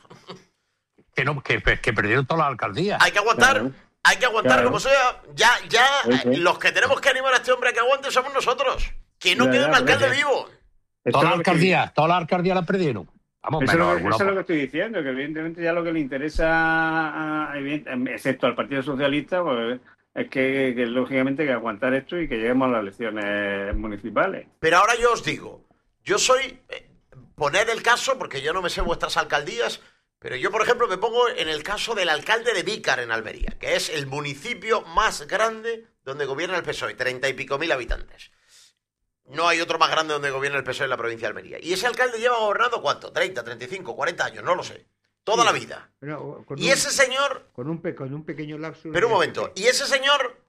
Que, no, que, que perdieron todas las alcaldías. Hay que aguantar, Claro. hay que aguantar Claro. como sea. Ya, ya, Sí, sí. eh, los que tenemos que animar a este hombre a que aguante somos nosotros. Que no Ya, quede ya, un pero alcalde es que- vivo. Todas las alcaldías, todas las alcaldías las perdieron. Vamos, Eso, menos es lo, que- algunas eso es lo por- que estoy diciendo, que evidentemente ya lo que le interesa, a- evidente- excepto al Partido Socialista, pues es que, que lógicamente que aguantar esto y que lleguemos a las elecciones municipales. Pero ahora yo os digo, yo soy... eh, poner el caso, porque yo no me sé vuestras alcaldías, pero yo, por ejemplo, me pongo en el caso del alcalde de Vícar en Almería, que es el municipio más grande donde gobierna el P S O E, treinta y pico mil habitantes. No hay otro más grande donde gobierna el P S O E en la provincia de Almería. Y ese alcalde lleva gobernando, ¿cuánto? treinta, treinta y cinco, cuarenta años, no lo sé. Toda Sí. la vida. Pero con Y un- ese señor... Con un, pe- con un pequeño lapsus... Pero un de- momento, y ese señor,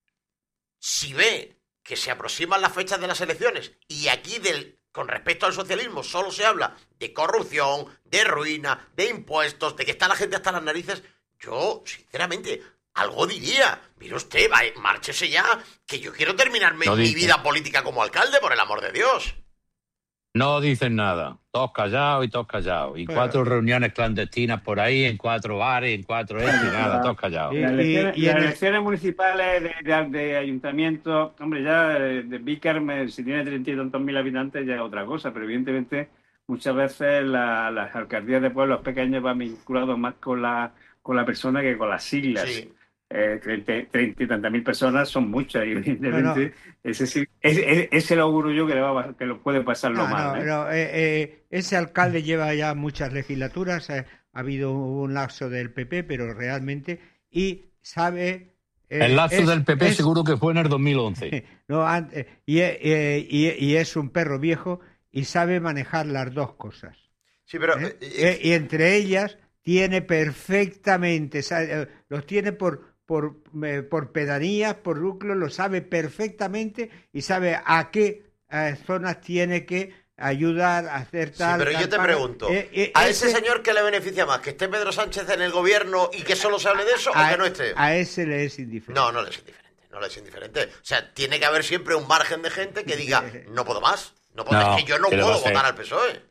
si ve que se aproximan las fechas de las elecciones y aquí del, con respecto al socialismo solo se habla de corrupción, de ruina, de impuestos, de que está la gente hasta las narices, yo, sinceramente, algo diría. Mire usted, va, márchese ya, que yo quiero terminarme No mi dice. vida política como alcalde, por el amor de Dios. No dicen nada. Todos callados y todos callados. Y Pero- cuatro reuniones clandestinas por ahí, en cuatro bares, en cuatro esto y nada, todos callados. Las elecciones, las elecciones municipales de, de, de ayuntamientos, hombre, ya de, de Vícar, me- si tiene treinta y tantos mil habitantes ya es otra cosa, pero evidentemente muchas veces la- las alcaldías de pueblos pequeños van vinculados más con la, con la persona que con las siglas. Sí. Eh, treinta y tantas mil personas son muchas y evidentemente No, no. ese sí, ese, ese lo auguro yo que, le va a- que lo puede pasar lo No, mal. no, ¿eh? no, eh, eh, ese alcalde lleva ya muchas legislaturas, eh, ha habido un lapso del P P, pero realmente, y sabe... eh, El lazo es- del P P es- seguro que fue en el dos mil once. no, antes, y, eh, y, y es un perro viejo y sabe manejar las dos cosas. Sí, pero... ¿eh? eh, Eh, y entre ellas tiene perfectamente, sabe, eh, los tiene por... Por, eh, por pedanías, por núcleos, lo sabe perfectamente y sabe a qué eh, zonas tiene que ayudar a hacer Sí, tal. pero tal, yo te tal. pregunto, Eh, eh, ¿a ese ese- señor qué le beneficia más? ¿Que esté Pedro Sánchez en el gobierno y que solo se hable de eso o a, que no esté? a ese le es indiferente. No, no le es indiferente, no le es indiferente. O sea, tiene que haber siempre un margen de gente que diga, no puedo más, no puedo, No, es que yo no ¿qué le va puedo a hacer? votar al P S O E.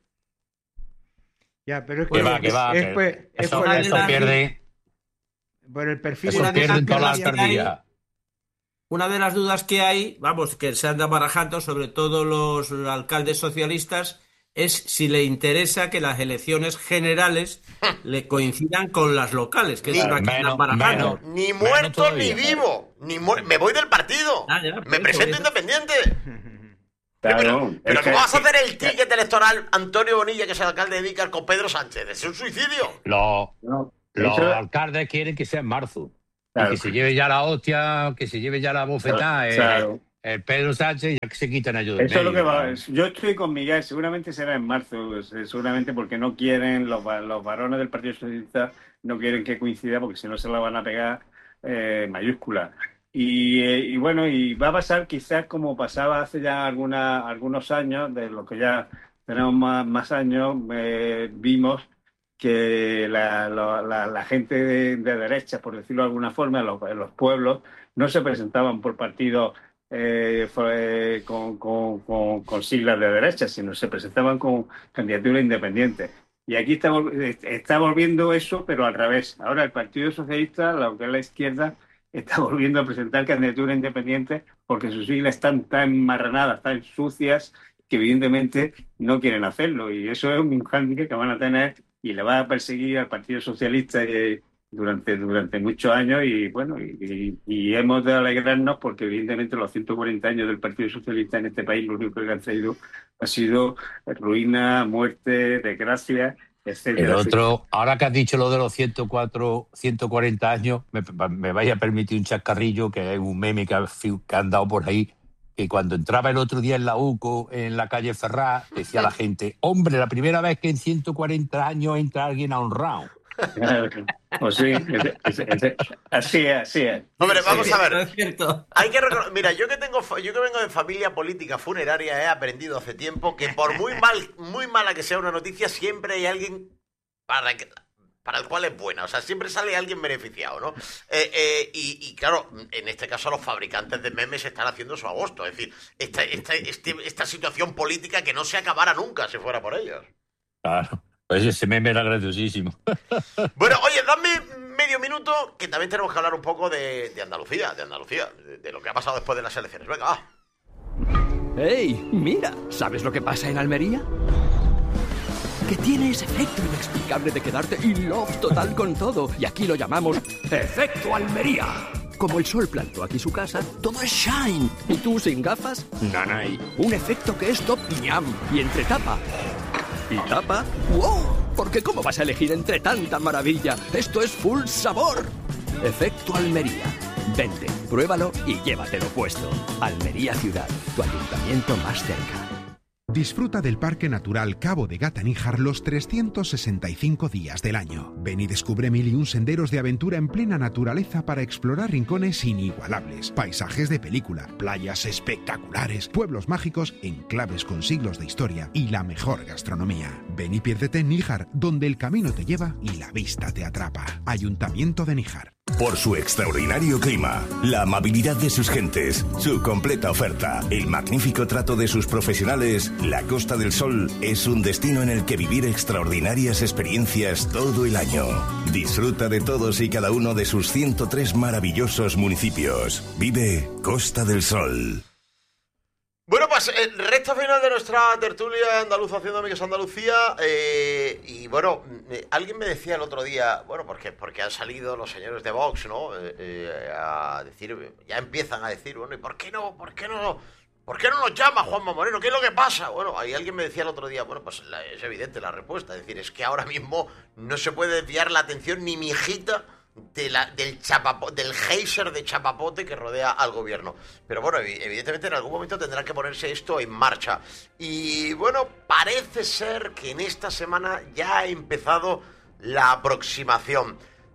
Ya, pero es Que que va, que va, es, que pues- es eso, por, el, eso pierde, por el perfil eso de pierde en todas las que hay. alcaldías. una de las dudas que hay, vamos, que se anda barajando, sobre todo los alcaldes socialistas, es si le interesa que las elecciones generales le coincidan con las locales, que es una que están barajando. Ni muerto ni vivo. Ni mu me voy del partido. Ah, ya, me eso, presento eso. independiente. Claro, pero pero es ¿cómo que- vas a hacer el ticket electoral Antonio Bonilla, que es el alcalde de Vícar, con Pedro Sánchez? Es un suicidio. Los, No, los eso- alcaldes quieren que sea en marzo. Claro. Y que se lleve ya la hostia, que se lleve ya la bofetada. eh, Claro. eh, Pedro Sánchez, ya que se quitan ellos de Eso es lo que medio. va. Yo estoy con Miguel, seguramente será en marzo, pues, eh, seguramente porque no quieren, los, va- los varones del Partido Socialista no quieren que coincida porque si no se la van a pegar eh, mayúscula. Y, eh, y bueno, y va a pasar quizás como pasaba hace ya alguna, algunos años, de los que ya tenemos más, más años, eh, vimos que la, la- la- la gente de, de derecha, por decirlo de alguna forma, en los, en los pueblos, no se presentaban por partidos eh, fue con, con, con, con siglas de derecha, sino se presentaban con candidatura independiente. Y aquí estamos, está volviendo eso, pero al revés. Ahora el Partido Socialista, lo que es la izquierda, está volviendo a presentar candidatura independiente porque sus siglas están tan marranadas, tan sucias, que evidentemente no quieren hacerlo. Y eso es un hándicap que van a tener y le va a perseguir al Partido Socialista eh, durante, durante muchos años. Y bueno, y, y, y hemos de alegrarnos porque evidentemente los ciento cuarenta años del Partido Socialista en este país lo único que han traído ha sido ruina, muerte, desgracia, etcétera. El otro, ahora que has dicho lo de los ciento cuatro, ciento cuarenta años, me, me vais a permitir un chascarrillo, que es un meme que, ha, que han dado por ahí, que cuando entraba el otro día en la U C O, en la calle Ferraz, decía la gente, hombre, la primera vez que en ciento cuarenta años entra alguien a un round. Pues sí, es, es, es, así es, así es. Hombre, vamos Sí, a ver. es cierto. Hay que recono- Mira, yo que tengo, fa- yo que vengo de familia política funeraria, he aprendido hace tiempo que por muy mal, muy mala que sea una noticia, siempre hay alguien para que, para el cual es buena. O sea, siempre sale alguien beneficiado, ¿no? Eh, eh, y, y claro, en este caso los fabricantes de memes están haciendo su agosto. Es decir, esta, esta, este- esta situación política que no se acabara nunca si fuera por ellos. Claro, pues ese meme era graciosísimo. Bueno, oye, dame medio minuto que también tenemos que hablar un poco de, de Andalucía, de Andalucía, de, de lo que ha pasado después de las elecciones. Venga, va. ¡Ey! Mira, ¿sabes lo que pasa en Almería? Que tiene ese efecto inexplicable de quedarte in love total con todo. Y aquí lo llamamos Efecto Almería. Como el sol plantó aquí su casa, todo es shine. ¿Y tú sin gafas? Nanay. Un efecto que es top ñam. Y entre tapa y tapa, ¡wow! Porque ¿cómo vas a elegir entre tanta maravilla? Esto es full sabor. Efecto Almería. Vente, pruébalo y llévatelo puesto. Almería Ciudad, tu ayuntamiento más cerca. Disfruta del Parque Natural Cabo de Gata-Níjar los trescientos sesenta y cinco días del año. Ven y descubre mil y un senderos de aventura en plena naturaleza para explorar rincones inigualables, paisajes de película, playas espectaculares, pueblos mágicos, enclaves con siglos de historia y la mejor gastronomía. Ven y piérdete en Níjar, donde el camino te lleva y la vista te atrapa. Ayuntamiento de Níjar. Por su extraordinario clima, la amabilidad de sus gentes, su completa oferta, el magnífico trato de sus profesionales, la Costa del Sol es un destino en el que vivir extraordinarias experiencias todo el año. Disfruta de todos y cada uno de sus ciento tres maravillosos municipios. Vive Costa del Sol. Bueno, pues el recta final de nuestra tertulia andaluza haciendo amigos Andalucía. Eh, y bueno, eh, alguien me decía el otro día, bueno, porque, porque han salido los señores de Vox, ¿no? Eh, eh, a decir, ya empiezan a decir, bueno, ¿y por qué no? ¿Por qué no? ¿Por qué no nos llama Juanma Moreno? ¿Qué es lo que pasa? Bueno, ahí alguien me decía el otro día, bueno, pues la, es evidente la respuesta. Es decir, es que ahora mismo no se puede desviar la atención ni mijita de la, del chapapo, del geyser de chapapote que rodea al gobierno. Pero bueno, evidentemente en algún momento tendrá que ponerse esto en marcha. Y bueno, parece ser que en esta semana ya ha empezado la aproximación.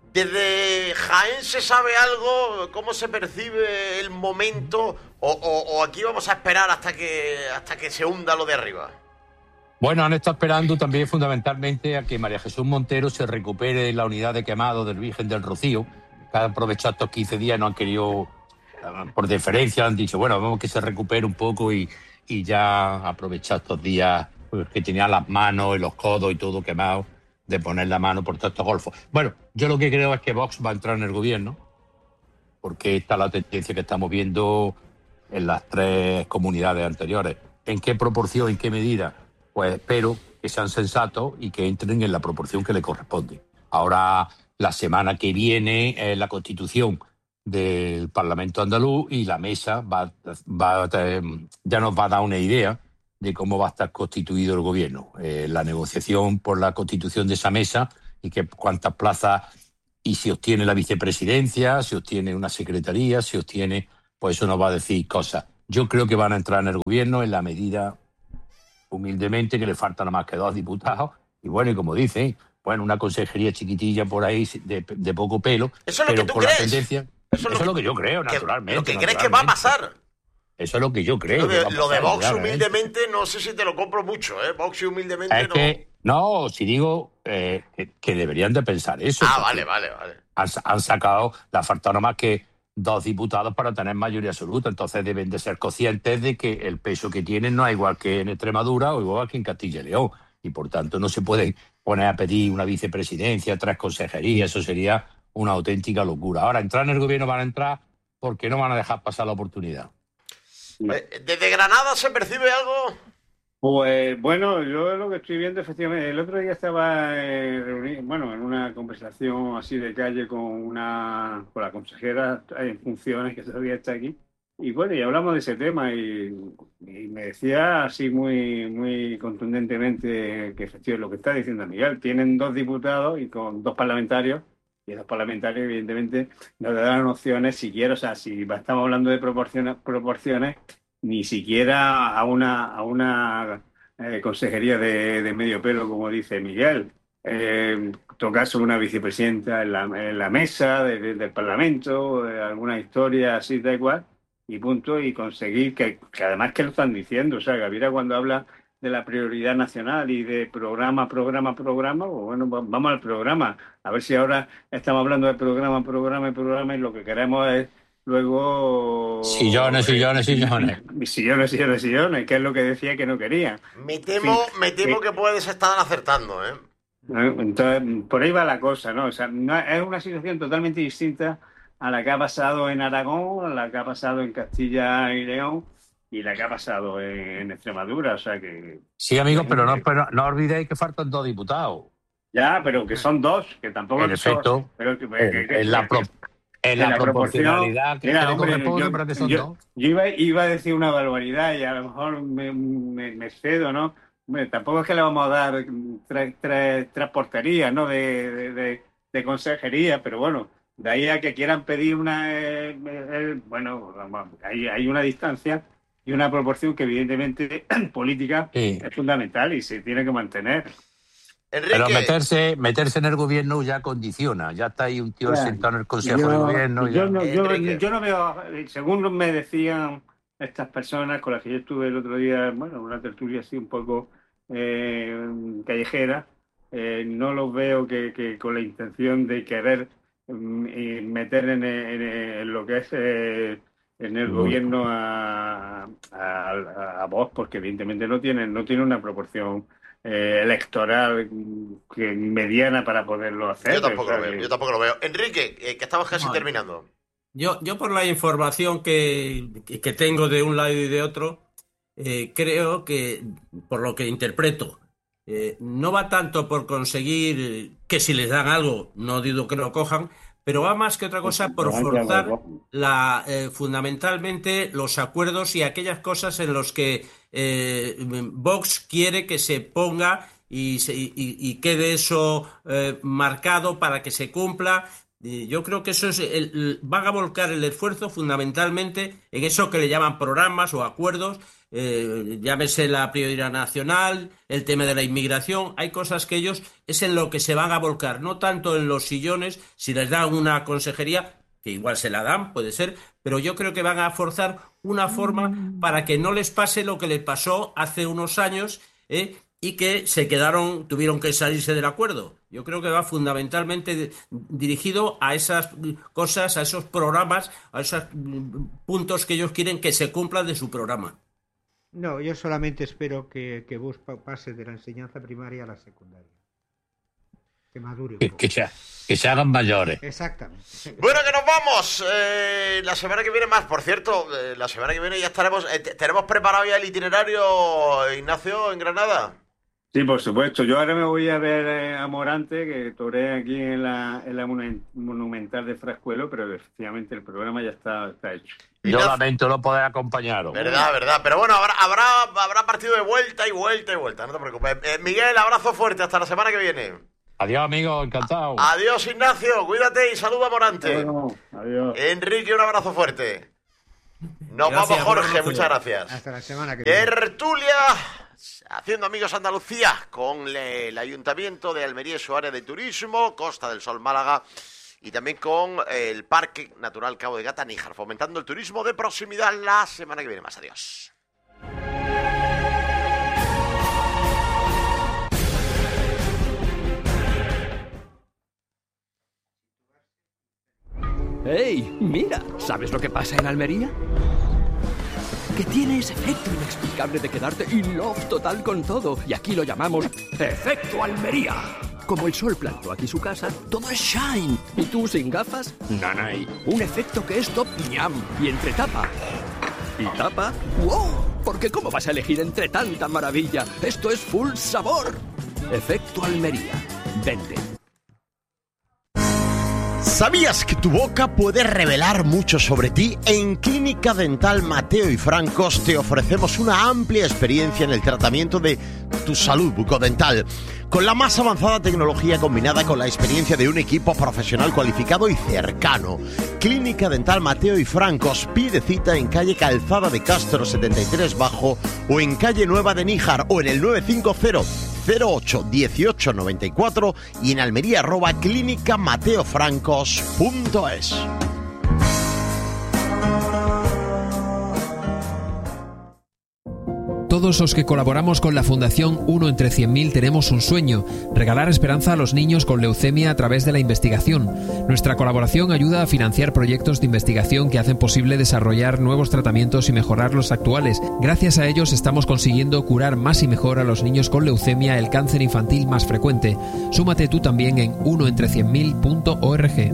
¿Desde Jaén se sabe algo? ¿Cómo se percibe el momento? ¿O, o, o aquí vamos a esperar hasta que, hasta que se hunda lo de arriba? Bueno, han estado esperando también fundamentalmente a que María Jesús Montero se recupere la unidad de quemado del Virgen del Rocío, que han aprovechado estos quince días, no han querido, por deferencia, han dicho, bueno, vamos que se recupere un poco y, y ya aprovechar estos días pues, que tenía las manos y los codos y todo quemado, de poner la mano por todos estos golfos. Bueno, yo lo que creo es que Vox va a entrar en el gobierno, porque esta es la tendencia que estamos viendo en las tres comunidades anteriores. ¿En qué proporción, en qué medida? Pues espero que sean sensatos y que entren en la proporción que le corresponde. Ahora, la semana que viene, eh, la Constitución del Parlamento andaluz y la mesa va, va, eh, ya nos va a dar una idea de cómo va a estar constituido el gobierno. Eh, la negociación por la constitución de esa mesa y que cuántas plazas, y si obtiene la vicepresidencia, si obtiene una secretaría, si obtiene, pues eso nos va a decir cosas. Yo creo que van a entrar en el gobierno en la medida, humildemente, que le faltan nada más que dos diputados. Y bueno, y como dicen, bueno, una consejería chiquitilla por ahí de, de poco pelo. Eso es lo pero que tú con crees. La tendencia, eso, eso es lo que yo creo, que, naturalmente. Lo que crees que va a pasar. Eso es lo que yo creo. Lo de, que va a lo de pasar, Vox, claro, humildemente, ¿eh? No sé si te lo compro mucho, ¿eh? Vox y humildemente es no. Que, no, si digo eh, que, que deberían de pensar eso. Ah, vale, vale, vale. Han, han sacado, le ha faltado nada más que dos diputados para tener mayoría absoluta, entonces deben de ser conscientes de que el peso que tienen no es igual que en Extremadura o igual que en Castilla y León, y por tanto no se pueden poner a pedir una vicepresidencia, tres consejerías, eso sería una auténtica locura. Ahora, entrar en el gobierno van a entrar porque no van a dejar pasar la oportunidad. ¿Desde Granada se percibe algo? Pues bueno, yo lo que estoy viendo, efectivamente, el otro día estaba eh, reunido, bueno, en una conversación así de calle con una con la consejera en funciones que todavía está aquí, y bueno, y hablamos de ese tema y, y me decía así muy muy contundentemente que efectivamente lo que está diciendo Miguel, tienen dos diputados y con dos parlamentarios, y esos parlamentarios evidentemente no le dan opciones siquiera, o sea, si estamos hablando de proporciones, proporciones ni siquiera a una a una eh, consejería de, de medio pelo, como dice Miguel. Eh, tocarse una vicepresidenta en la, en la mesa de, de, del Parlamento, eh, alguna historia así, da igual, y punto, y conseguir que, que además que lo están diciendo, o sea, Gaviria cuando habla de la prioridad nacional y de programa, programa, programa, pues bueno, vamos al programa. A ver si ahora estamos hablando de programa, programa y programa y lo que queremos es luego... Sillones, sillones, sillones. Sillones, sillones, sillones, que es lo que decía que no quería. Me temo, Sí, me temo sí. que puedes estar acertando, ¿eh? Entonces, por ahí va la cosa, ¿no? O sea, no- es una situación totalmente distinta a la que ha pasado en Aragón, a la que ha pasado en Castilla y León y la que ha pasado en, en Extremadura. O sea que... Sí, amigos, pero no, pero no olvidéis que faltan dos diputados. Ya, pero que son dos, que tampoco En son... efecto, pero que- en, que- que- en la, pro- en la proporcionalidad que, Mira, que le hombre, corresponde, yo, pero que son yo- dos. yo iba, iba a decir una barbaridad y a lo mejor me, me, me excedo, ¿no? Hombre, tampoco es que le vamos a dar tres, tres, tres porterías, ¿no? De, de, de- de consejería, pero bueno, de ahí a que quieran pedir una... eh, eh, bueno, vamos, hay, hay una distancia y una proporción que evidentemente política Sí. es fundamental y se tiene que mantener. Pero meterse, meterse en el gobierno ya condiciona. Ya está ahí un tío Claro. sentado en el Consejo Yo- de Gobierno. Yo ya. no, yo, yo no veo, según me decían estas personas con las que yo estuve el otro día, bueno, una tertulia así un poco eh, callejera, eh, no los veo que, que con la intención de querer mm, eh, meter en, en- en lo que es eh, en el Bueno. gobierno a, a, a- a Vox, porque evidentemente no tienen, no tiene una proporción eh, electoral mm, que mediana para poderlo hacer. Yo tampoco O sea, lo veo, que- yo tampoco lo veo. Enrique, eh, que estamos casi Vale. terminando. Yo, yo por la información que, que tengo de un lado y de otro, eh, creo que, por lo que interpreto, eh, no va tanto por conseguir eh, que si les dan algo, no digo que lo cojan, pero va más que otra cosa por forzar la, eh, fundamentalmente los acuerdos y aquellas cosas en los que eh, Vox quiere que se ponga y, se- y- y quede eso eh, marcado para que se cumpla. Y yo creo que eso es el- el- van a volcar el esfuerzo fundamentalmente en eso que le llaman programas o acuerdos, eh, llámese la prioridad nacional, el tema de la inmigración. Hay cosas que ellos es en lo que se van a volcar, no tanto en los sillones, si les dan una consejería, que igual se la dan, puede ser, pero yo creo que van a forzar una forma para que no les pase lo que les pasó hace unos años, ¿eh? Y que se quedaron, tuvieron que salirse del acuerdo. Yo creo que va fundamentalmente de- dirigido a esas cosas, a esos programas, a esos mm, puntos que ellos quieren que se cumplan de su programa. No, yo solamente espero que, que Bush pa- pase de la enseñanza primaria a la secundaria. que madure un Que, poco. que, se, que se hagan mayores. Exactamente. Bueno, que nos vamos. Eh, la semana que viene más, por cierto, eh, la semana que viene ya estaremos. Eh, ¿Tenemos preparado ya el itinerario, Ignacio, en Granada? Sí, por supuesto. Yo ahora me voy a ver eh, a Morante, que toré aquí en la, en la Monumental de Frascuelo, pero efectivamente el programa ya está, está hecho. Yo lamento no poder acompañaros. Verdad, verdad. Pero bueno, habrá, habrá, habrá partido de vuelta y vuelta y vuelta, no te preocupes. Eh, Miguel, abrazo fuerte, hasta la semana que viene. Adiós, amigo, encantado. Adiós, Ignacio, cuídate y saluda a Morante. Bueno, adiós. Enrique, un abrazo fuerte. Nos Gracias, vamos, Jorge, abrazo. muchas gracias. Hasta la semana que viene. Tertulia, haciendo amigos Andalucía, con le- el Ayuntamiento de Almería y su área de turismo, Costa del Sol Málaga, y también con el Parque Natural Cabo de Gata Níjar, fomentando el turismo de proximidad la semana que viene más. Adiós. ¡Hey! Mira, ¿sabes lo que pasa en Almería? Que tiene ese efecto inexplicable de quedarte in love total con todo. Y aquí lo llamamos Efecto Almería. Como el sol plantó aquí su casa, todo es shine. ¿Y tú sin gafas? Nanay. Un efecto que es top ñam. Y entre tapa y tapa, ¡wow! Porque ¿cómo vas a elegir entre tanta maravilla? Esto es full sabor. Efecto Almería. Vente. ¿Sabías que tu boca puede revelar mucho sobre ti? En Clínica Dental Mateo y Francos te ofrecemos una amplia experiencia en el tratamiento de tu salud bucodental, con la más avanzada tecnología combinada con la experiencia de un equipo profesional cualificado y cercano. Clínica Dental Mateo y Francos, pide cita en calle Calzada de Castro setenta y tres Bajo o en calle Nueva de Níjar o en el nueve cinco cero cero ocho dieciocho noventa y cuatro y en Almería arroba clínica mateofrancos punto es. Todos los que colaboramos con la Fundación uno entre cien mil tenemos un sueño: regalar esperanza a los niños con leucemia a través de la investigación. Nuestra colaboración ayuda a financiar proyectos de investigación que hacen posible desarrollar nuevos tratamientos y mejorar los actuales. Gracias a ellos estamos consiguiendo curar más y mejor a los niños con leucemia, el cáncer infantil más frecuente. Súmate tú también en uno entre cien mil punto org.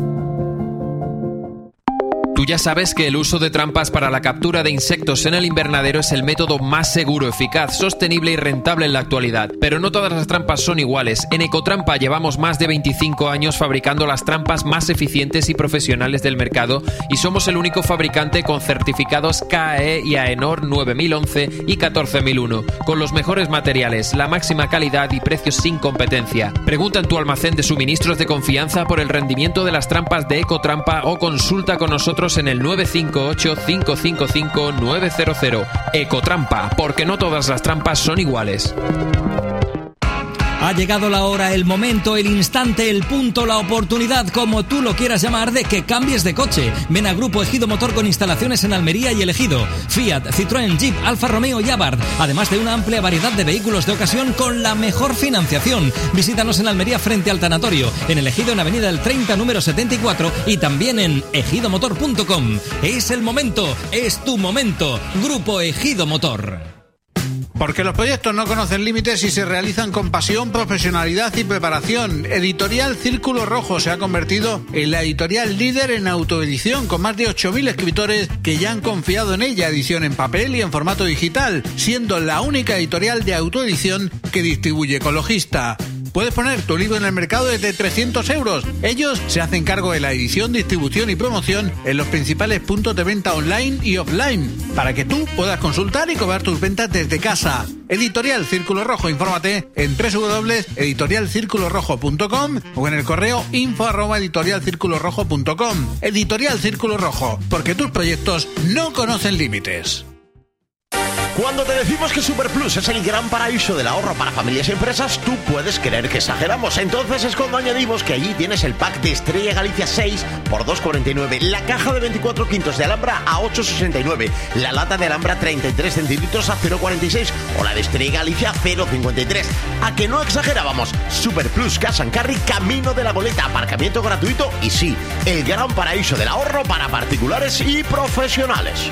Tú ya sabes que el uso de trampas para la captura de insectos en el invernadero es el método más seguro, eficaz, sostenible y rentable en la actualidad. Pero no todas las trampas son iguales. En Ecotrampa llevamos más de veinticinco años fabricando las trampas más eficientes y profesionales del mercado y somos el único fabricante con certificados K A E y AENOR nueve mil once y catorce mil uno, con los mejores materiales, la máxima calidad y precios sin competencia. Pregunta en tu almacén de suministros de confianza por el rendimiento de las trampas de Ecotrampa o consulta con nosotros en el nueve cinco ocho cinco cinco cinco nueve cero cero. Ecotrampa, porque no todas las trampas son iguales. Ha llegado la hora, el momento, el instante, el punto, la oportunidad, como tú lo quieras llamar, de que cambies de coche. Ven a Grupo Ejido Motor con instalaciones en Almería y El Ejido. Fiat, Citroën, Jeep, Alfa Romeo y Abarth. Además de una amplia variedad de vehículos de ocasión con la mejor financiación. Visítanos en Almería frente al Tanatorio, en El Ejido en Avenida del treinta, número setenta y cuatro y también en ejido motor punto com. Es el momento, es tu momento. Grupo Ejido Motor. Porque los proyectos no conocen límites y se realizan con pasión, profesionalidad y preparación. Editorial Círculo Rojo se ha convertido en la editorial líder en autoedición, con más de ocho mil escritores que ya han confiado en ella, edición en papel y en formato digital, siendo la única editorial de autoedición que distribuye Ecologista. Puedes poner tu libro en el mercado desde trescientos euros. Ellos se hacen cargo de la edición, distribución y promoción en los principales puntos de venta online y offline, para que tú puedas consultar y cobrar tus ventas desde casa. Editorial Círculo Rojo, infórmate en doble u doble u doble punto editorial círculo rojo punto com o en el correo info arroba editorial círculo rojo punto com. Editorial Círculo Rojo, porque tus proyectos no conocen límites. Cuando te decimos que Superplus es el gran paraíso del ahorro para familias y empresas, tú puedes creer que exageramos. Entonces es cuando añadimos que allí tienes el pack de Estrella Galicia seis por dos cuarenta y nueve, la caja de veinticuatro quintos de Alhambra a ocho sesenta y nueve, la lata de Alhambra treinta y tres centilitros a cero cuarenta y seis o la de Estrella Galicia cero cincuenta y tres. ¿A que no exagerábamos? Superplus Cash and Carry, camino de la boleta, aparcamiento gratuito y sí, el gran paraíso del ahorro para particulares y profesionales.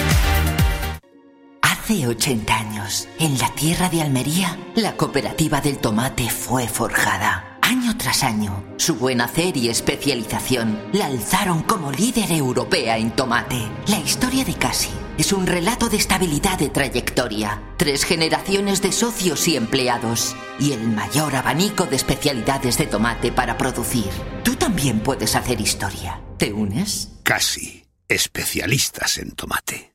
Hace ochenta años, en la tierra de Almería, la cooperativa del tomate fue forjada. Año tras año, su buen hacer y especialización la alzaron como líder europea en tomate. La historia de Casi es un relato de estabilidad de trayectoria, tres generaciones de socios y empleados y el mayor abanico de especialidades de tomate para producir. Tú también puedes hacer historia. ¿Te unes? Casi, especialistas en tomate.